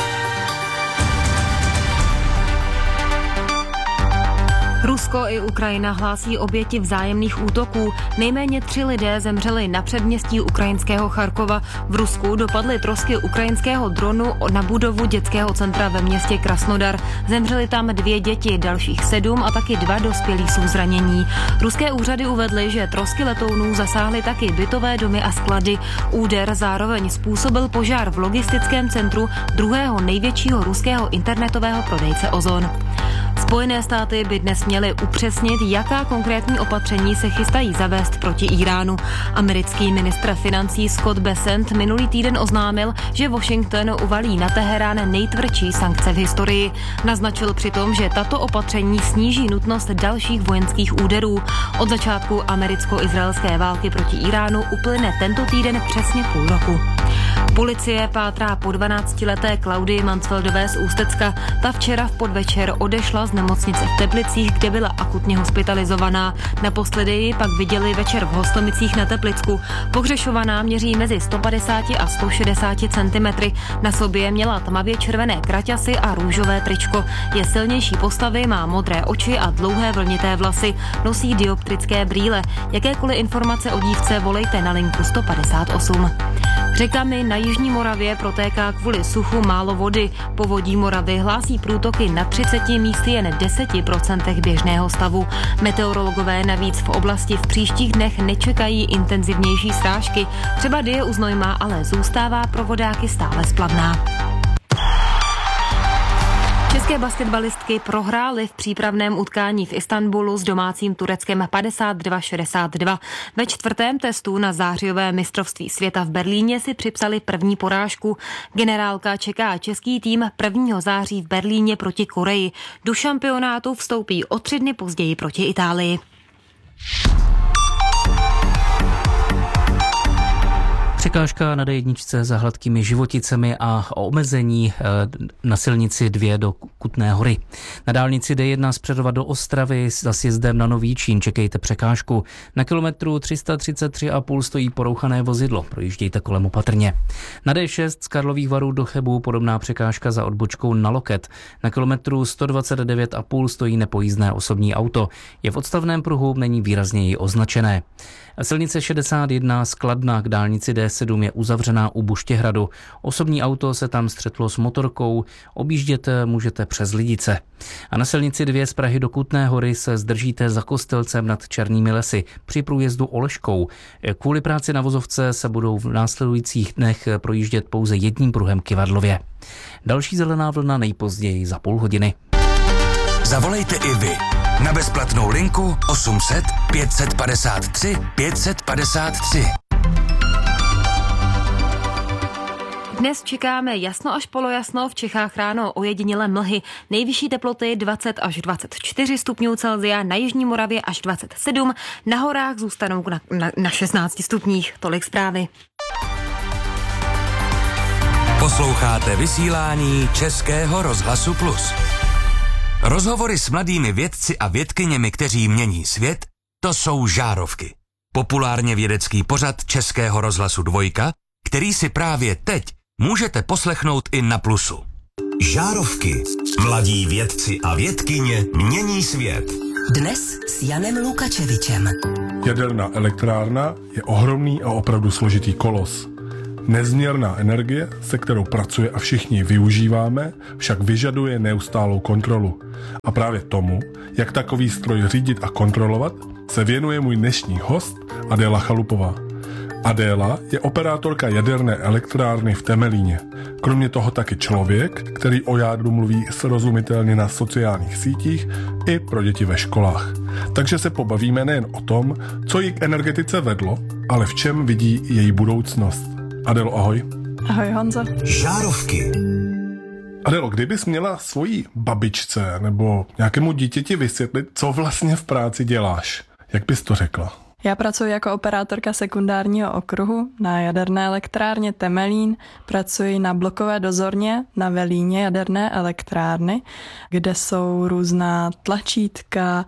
Rusko i Ukrajina hlásí oběti vzájemných útoků. Nejméně 3 lidé zemřeli na předměstí ukrajinského Charkova. V Rusku dopadly trosky ukrajinského dronu na budovu dětského centra ve městě Krasnodar. Zemřely tam 2 děti, dalších 7 a taky 2 dospělí jsou zranění. Ruské úřady uvedly, že trosky letounů zasáhly taky bytové domy a sklady. Úder zároveň způsobil požár v logistickém centru druhého největšího ruského internetového prodejce Ozon. Spojené státy by dnes měly upřesnit, jaká konkrétní opatření se chystají zavést proti Iránu. Americký ministr financí Scott Bessent minulý týden oznámil, že Washington uvalí na Teherán nejtvrdší sankce v historii. Naznačil přitom, že tato opatření sníží nutnost dalších vojenských úderů. Od začátku americko-izraelské války proti Iránu uplyne tento týden přesně 0,5 roku. Policie pátrá po 12leté Klaudii Mansfeldové z Ústecka. Ta včera v podvečer odešla z nemocnice v Teplicích, kde byla akutně hospitalizovaná. Naposledy ji pak viděli večer v Hostomicích na Teplicku. Pohřešovaná měří mezi 150 a 160 cm. Na sobě měla tmavě červené kraťasy a růžové tričko. Je silnější postavy, má modré oči a dlouhé vlnité vlasy. Nosí dioptrické brýle. Jakékoliv informace o dívce volejte na linku 158. Řekami na jižní Moravě protéká kvůli suchu málo vody. Povodí Moravy hlásí průtoky na 30 místy jen 10% běžného stavu. Meteorologové navíc v oblasti v příštích dnech nečekají intenzivnější srážky. Třeba Dyje u Znojma ale zůstává pro vodáky stále splavná. České basketbalistky prohrály v přípravném utkání v Istanbulu s domácím Tureckem 52-62. Ve 4. testu na zářijové mistrovství světa v Berlíně si připsali první porážku. Generálka čeká český tým 1. září v Berlíně proti Koreji. Do šampionátu vstoupí o 3 dny později proti Itálii. Překážka na D1 za hladkými životicemi a omezení na silnici 2 do Kutné Hory. Na dálnici D1 z Přerova do Ostravy za sjezdem na Nový Čín čekejte překážku. Na kilometru 333,5 stojí porouchané vozidlo. Projíždějte kolem opatrně. Na D6 z Karlových Varů do Chebu podobná překážka za odbočkou na Loket. Na kilometru 129,5 stojí nepojízdné osobní auto. Je v odstavném pruhu, není výrazněji označené. Silnice 61 z Kladna k dálnici D7 je uzavřená u Buštěhradu. Osobní auto se tam střetlo s motorkou, objíždět můžete přes Lidice. A na silnici 2 z Prahy do Kutné Hory se zdržíte za Kostelcem nad Černými lesy při průjezdu Oleškou. Kvůli práci na vozovce se budou v následujících dnech projíždět pouze jedním pruhem Kyvadlově. Další zelená vlna nejpozději za půl hodiny. Zavolejte i vy na bezplatnou linku 800 553 553. Dnes čekáme jasno až polojasno, v Čechách ráno ojedinělé mlhy. Nejvyšší teploty 20 až 24 stupňů Celsia, na jižní Moravě až 27, na horách zůstanou na 16 stupních. Tolik zprávy. Posloucháte vysílání Českého rozhlasu Plus. Rozhovory s mladými vědci a vědkyněmi, kteří mění svět, to jsou Žárovky. Populárně vědecký pořad Českého rozhlasu 2, který si právě teď můžete poslechnout i na Plusu. Žárovky. Mladí vědci a vědkyně mění svět. Dnes s Janem Lukačevičem. Jaderná elektrárna je ohromný a opravdu složitý kolos. Nezměrná energie, se kterou pracuje a všichni ji využíváme, však vyžaduje neustálou kontrolu. A právě tomu, jak takový stroj řídit a kontrolovat, se věnuje můj dnešní host Adéla Chalupová. Adéla je operátorka jaderné elektrárny v Temelíně. Kromě toho taky člověk, který o jádru mluví srozumitelně na sociálních sítích i pro děti ve školách. Takže se pobavíme nejen o tom, co ji k energetice vedlo, ale v čem vidí její budoucnost. Adélo, ahoj. Ahoj, Honzo. Žárovky. Adélo, kdybys měla svojí babičce nebo nějakému dítěti vysvětlit, co vlastně v práci děláš, jak bys to řekla? Já pracuji jako operátorka sekundárního okruhu na jaderné elektrárně Temelín. Pracuji na blokové dozorně na velíně jaderné elektrárny, kde jsou různá tlačítka,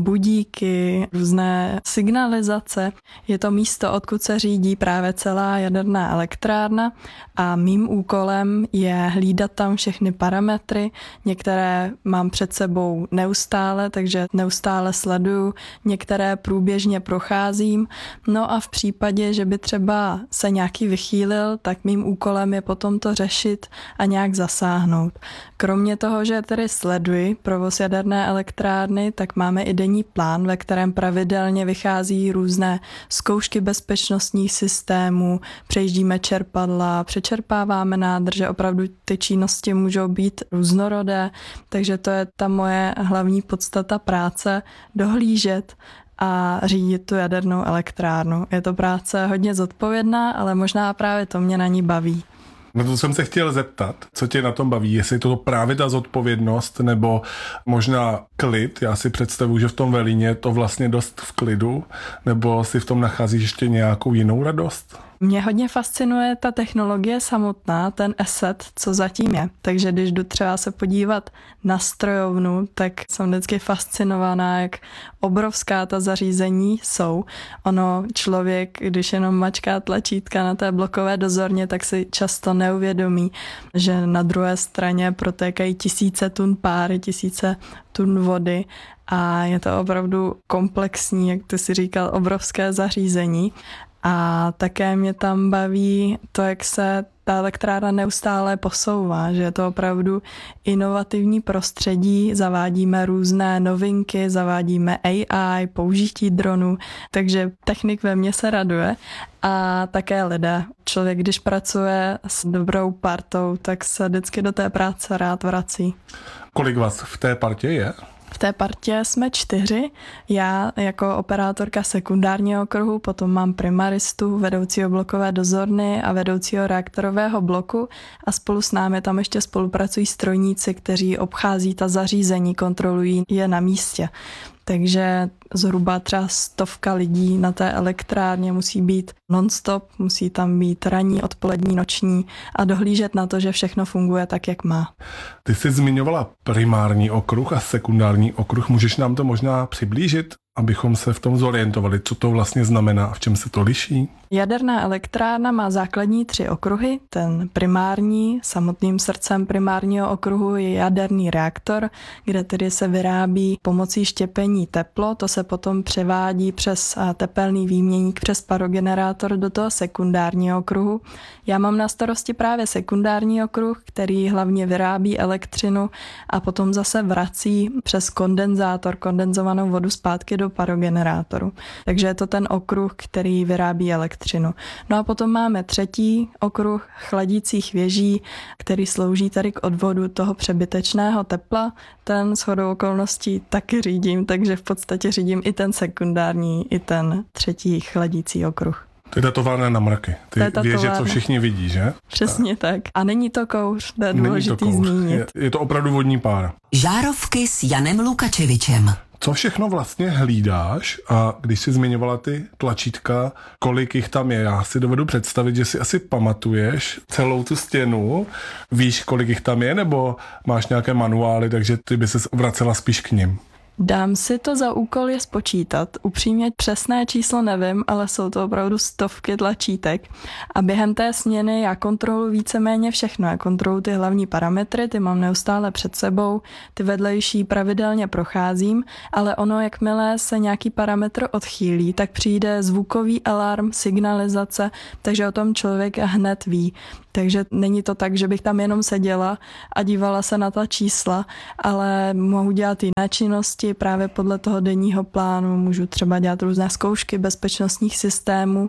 budíky, různé signalizace. Je to místo, odkud se řídí právě celá jaderná elektrárna a mým úkolem je hlídat tam všechny parametry. Některé mám před sebou neustále, takže neustále sleduju, některé průběžně procházím. No a v případě, že by třeba se nějaký vychýlil, tak mým úkolem je potom to řešit a nějak zasáhnout. Kromě toho, že tedy sleduji provoz jaderné elektrárny, tak máme i denní plán, ve kterém pravidelně vychází různé zkoušky bezpečnostních systémů, přejíždíme čerpadla, přečerpáváme nádrže, opravdu ty činnosti můžou být různorodé, takže to je ta moje hlavní podstata práce, dohlížet a řídit tu jadernou elektrárnu. Je to práce hodně zodpovědná, ale možná právě to mě na ní baví. No to jsem se chtěl zeptat, co tě na tom baví, jestli je to právě ta zodpovědnost nebo možná klid, já si představuji, že v tom Velíně je to vlastně dost v klidu, nebo si v tom nacházíš ještě nějakou jinou radost? Mě hodně fascinuje ta technologie samotná, ten asset, co zatím je. Takže když jdu třeba se podívat na strojovnu, tak jsem vždycky fascinovaná, jak obrovská ta zařízení jsou. Ono člověk, když jenom mačká tlačítka na té blokové dozorně, tak si často neuvědomí, že na druhé straně protékají tisíce tun páry, tisíce tun vody a je to opravdu komplexní, jak ty si říkal, obrovské zařízení. A také mě tam baví to, jak se ta elektrárna neustále posouvá, že je to opravdu inovativní prostředí, zavádíme různé novinky, zavádíme AI, použití dronů, takže technik ve mně se raduje a také lidé. Člověk, když pracuje s dobrou partou, tak se vždycky do té práce rád vrací. Kolik vás v té partě je? V té partě jsme 4. Já jako operátorka sekundárního okruhu, potom mám primaristu, vedoucího blokové dozorny a vedoucího reaktorového bloku a spolu s námi tam ještě spolupracují strojníci, kteří obchází ta zařízení, kontrolují je na místě. takže zhruba třeba 100 lidí na té elektrárně musí být non-stop, musí tam být ranní, odpolední, noční a dohlížet na to, že všechno funguje tak, jak má. Ty jsi zmiňovala primární okruh a sekundární okruh. Můžeš nám to možná přiblížit, abychom se v tom zorientovali, co to vlastně znamená a v čem se to liší? Jaderná elektrárna má základní 3 okruhy. Ten primární, samotným srdcem primárního okruhu je jaderný reaktor, kde tedy se vyrábí pomocí štěpení teplo. To se potom převádí přes tepelný výměník, přes parogenerátor do toho sekundárního okruhu. Já mám na starosti právě sekundární okruh, který hlavně vyrábí elektřinu a potom zase vrací přes kondenzátor kondenzovanou vodu zpátky do parogenerátoru. Takže je to ten okruh, který vyrábí elektřinu. No a potom máme 3. okruh chladících věží, který slouží tady k odvodu toho přebytečného tepla. Ten shodou okolností taky řídím, takže v podstatě řídím i ten sekundární, i ten 3. chladící okruh. To je datovárna na mraky. Ty věže, co všichni vidí, že? Přesně tak. A není to kouř, to je důležitý zmínit. Je to opravdu vodní pára. Žárovky s Janem Lukačevičem. Co všechno vlastně hlídáš a když jsi zmiňovala ty tlačítka, kolik jich tam je? Já si dovedu představit, že si asi pamatuješ celou tu stěnu, víš, kolik jich tam je, nebo máš nějaké manuály, takže ty by ses vracela spíš k nim? Dám si to za úkol je spočítat. Upřímně přesné číslo nevím, ale jsou to opravdu 100 tlačítek. A během té směny já kontroluji víceméně všechno. Já kontroluji ty hlavní parametry, ty mám neustále před sebou, ty vedlejší pravidelně procházím, ale ono, jakmile se nějaký parametr odchýlí, tak přijde zvukový alarm, signalizace, takže o tom člověk hned ví. Takže není to tak, že bych tam jenom seděla a dívala se na ta čísla, ale mohu dělat jiné činnosti právě podle toho denního plánu. Můžu třeba dělat různé zkoušky bezpečnostních systémů,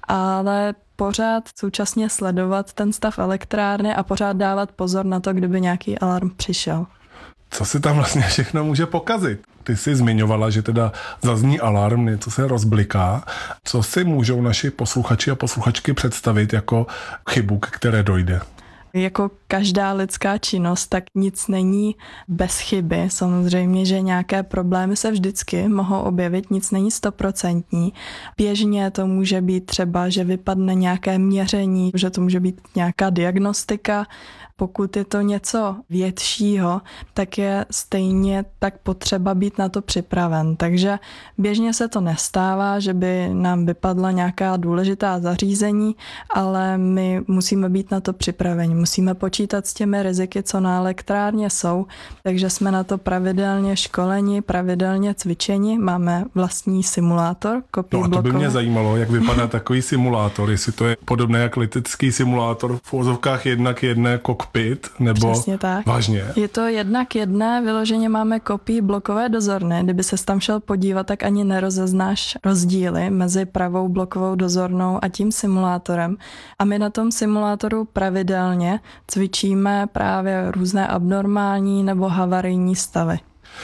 ale pořád současně sledovat ten stav elektrárny a pořád dávat pozor na to, kdyby nějaký alarm přišel. Co si tam vlastně všechno může pokazit? Ty jsi zmiňovala, že teda zazní alarm, něco se rozbliká. Co si můžou naši posluchači a posluchačky představit jako chybu, k které dojde? Jako každá lidská činnost, tak nic není bez chyby. Samozřejmě, že nějaké problémy se vždycky mohou objevit, nic není 100%. Běžně to může být třeba, že vypadne nějaké měření, že to může být nějaká diagnostika. Pokud je to něco většího, tak je stejně tak potřeba být na to připraven. Takže běžně se to nestává, že by nám vypadla nějaká důležitá zařízení, ale my musíme být na to připraveni. Musíme počítat s těmi riziky, co na elektrárně jsou, takže jsme na to pravidelně školeni, pravidelně cvičeni. Máme vlastní simulátor, kopii blokové. blokové. To by mě zajímalo, jak vypadá takový simulátor, jestli to je podobné jak letecký simulátor v uvozovkách 1:1 kokpit, nebo přesně tak. Vážně. Je to 1:1, vyloženě máme kopii blokové dozorny. Kdyby se tam šel podívat, tak ani nerozeznáš rozdíly mezi pravou blokovou dozornou a tím simulátorem. A my na tom simulátoru pravidelně cvičíme právě různé abnormální nebo havarijní stavy.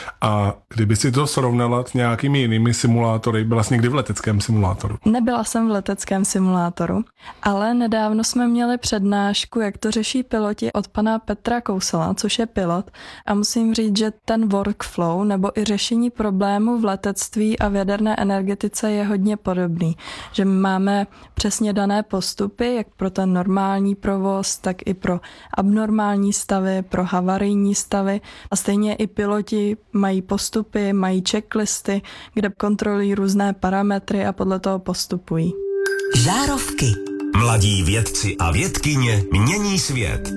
A kdyby si to srovnala s nějakými jinými simulátory, byla jsi někdy v leteckém simulátoru? Nebyla jsem v leteckém simulátoru, ale nedávno jsme měli přednášku, jak to řeší piloti od pana Petra Kousela, což je pilot. A musím říct, že ten workflow nebo i řešení problémů v letectví a v jaderné energetice je hodně podobný. Že máme přesně dané postupy, jak pro ten normální provoz, tak i pro abnormální stavy, pro havarijní stavy. A stejně i piloti mají postupy, mají checklisty, kde kontrolují různé parametry a podle toho postupují. Žárovky. Mladí vědci a vědkyně mění svět.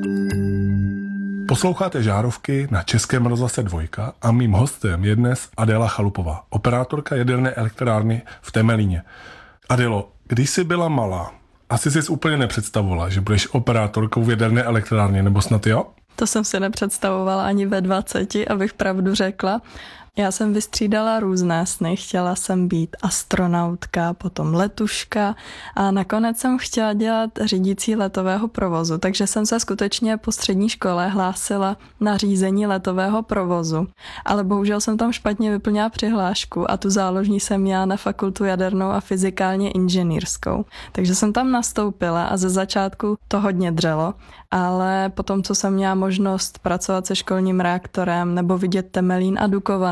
Posloucháte Žárovky na Českém rozhlase 2 a mým hostem je dnes Adéla Chalupová, operátorka jaderné elektrárny v Temelíně. Adélo, když jsi byla malá, asi jsi úplně nepředstavovala, že budeš operátorkou v jaderné elektrárně, nebo snad jo? To jsem si nepředstavovala ani ve 20, abych pravdu řekla. Já jsem vystřídala různé sny, chtěla jsem být astronautka, potom letuška a nakonec jsem chtěla dělat řídící letového provozu, takže jsem se skutečně po střední škole hlásila na řízení letového provozu, ale bohužel jsem tam špatně vyplnila přihlášku a tu záložní jsem měla na fakultu jadernou a fyzikálně inženýrskou. Takže jsem tam nastoupila a ze začátku to hodně dřelo, ale potom, co jsem měla možnost pracovat se školním reaktorem nebo vidět Temelín a Dukovany,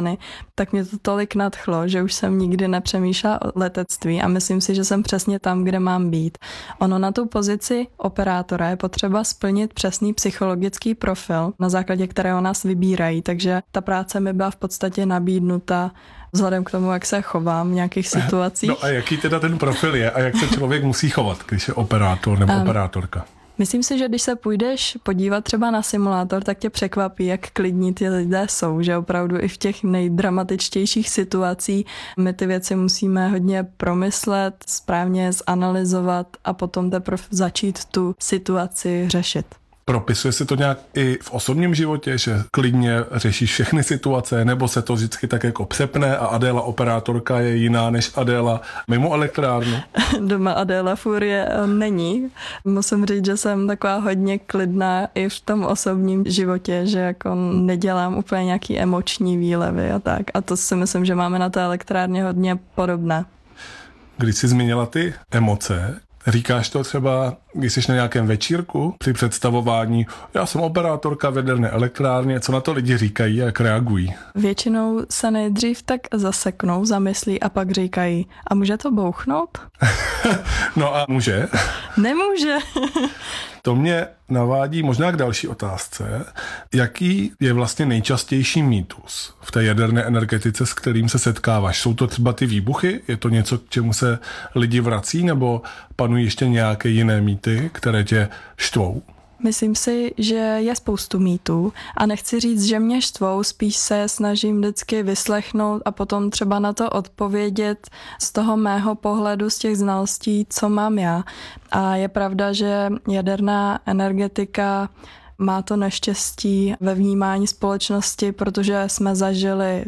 plány, tak mě to tolik nadchlo, že už jsem nikdy nepřemýšlela o letectví a myslím si, že jsem přesně tam, kde mám být. Ono na tu pozici operátora je potřeba splnit přesný psychologický profil, na základě kterého nás vybírají, takže ta práce mi byla v podstatě nabídnuta vzhledem k tomu, jak se chovám v nějakých situacích. No a jaký teda ten profil je a jak se člověk musí chovat, když je operátor nebo operátorka? Myslím si, že když se půjdeš podívat třeba na simulátor, tak tě překvapí, jak klidní ty lidé jsou, že opravdu i v těch nejdramatičtějších situacích my ty věci musíme hodně promyslet, správně zanalyzovat a potom teprve začít tu situaci řešit. Propisuje se to nějak i v osobním životě, že klidně řešíš všechny situace, nebo se to vždycky tak jako přepne a Adéla operátorka je jiná než Adéla mimo elektrárnu? Doma Adéla Furie není. Musím říct, že jsem taková hodně klidná i v tom osobním životě, že jako nedělám úplně nějaký emoční výlevy a tak. A to si myslím, že máme na té elektrárně hodně podobné. Když jsi zmínila ty emoce, říkáš to třeba, když jsi na nějakém večírku při představování, já jsem operátorka v jaderné elektrárně, co na to lidi říkají a jak reagují? Většinou se nejdřív tak zaseknou, zamyslí a pak říkají, a může to bouchnout? No a může? Nemůže. To mě navádí možná k další otázce. Jaký je vlastně nejčastější mýtus v té jaderné energetice, s kterým se setkáváš? Jsou to třeba ty výbuchy? Je to něco, k čemu se lidi vrací? Nebo panují ještě nějaké jiné mýty, které tě štvou? Myslím si, že je spoustu mýtů a nechci říct, že mě štvou, spíš se snažím vždycky vyslechnout a potom třeba na to odpovědět z toho mého pohledu, z těch znalostí, co mám já. A je pravda, že jaderná energetika má to neštěstí ve vnímání společnosti, protože jsme zažili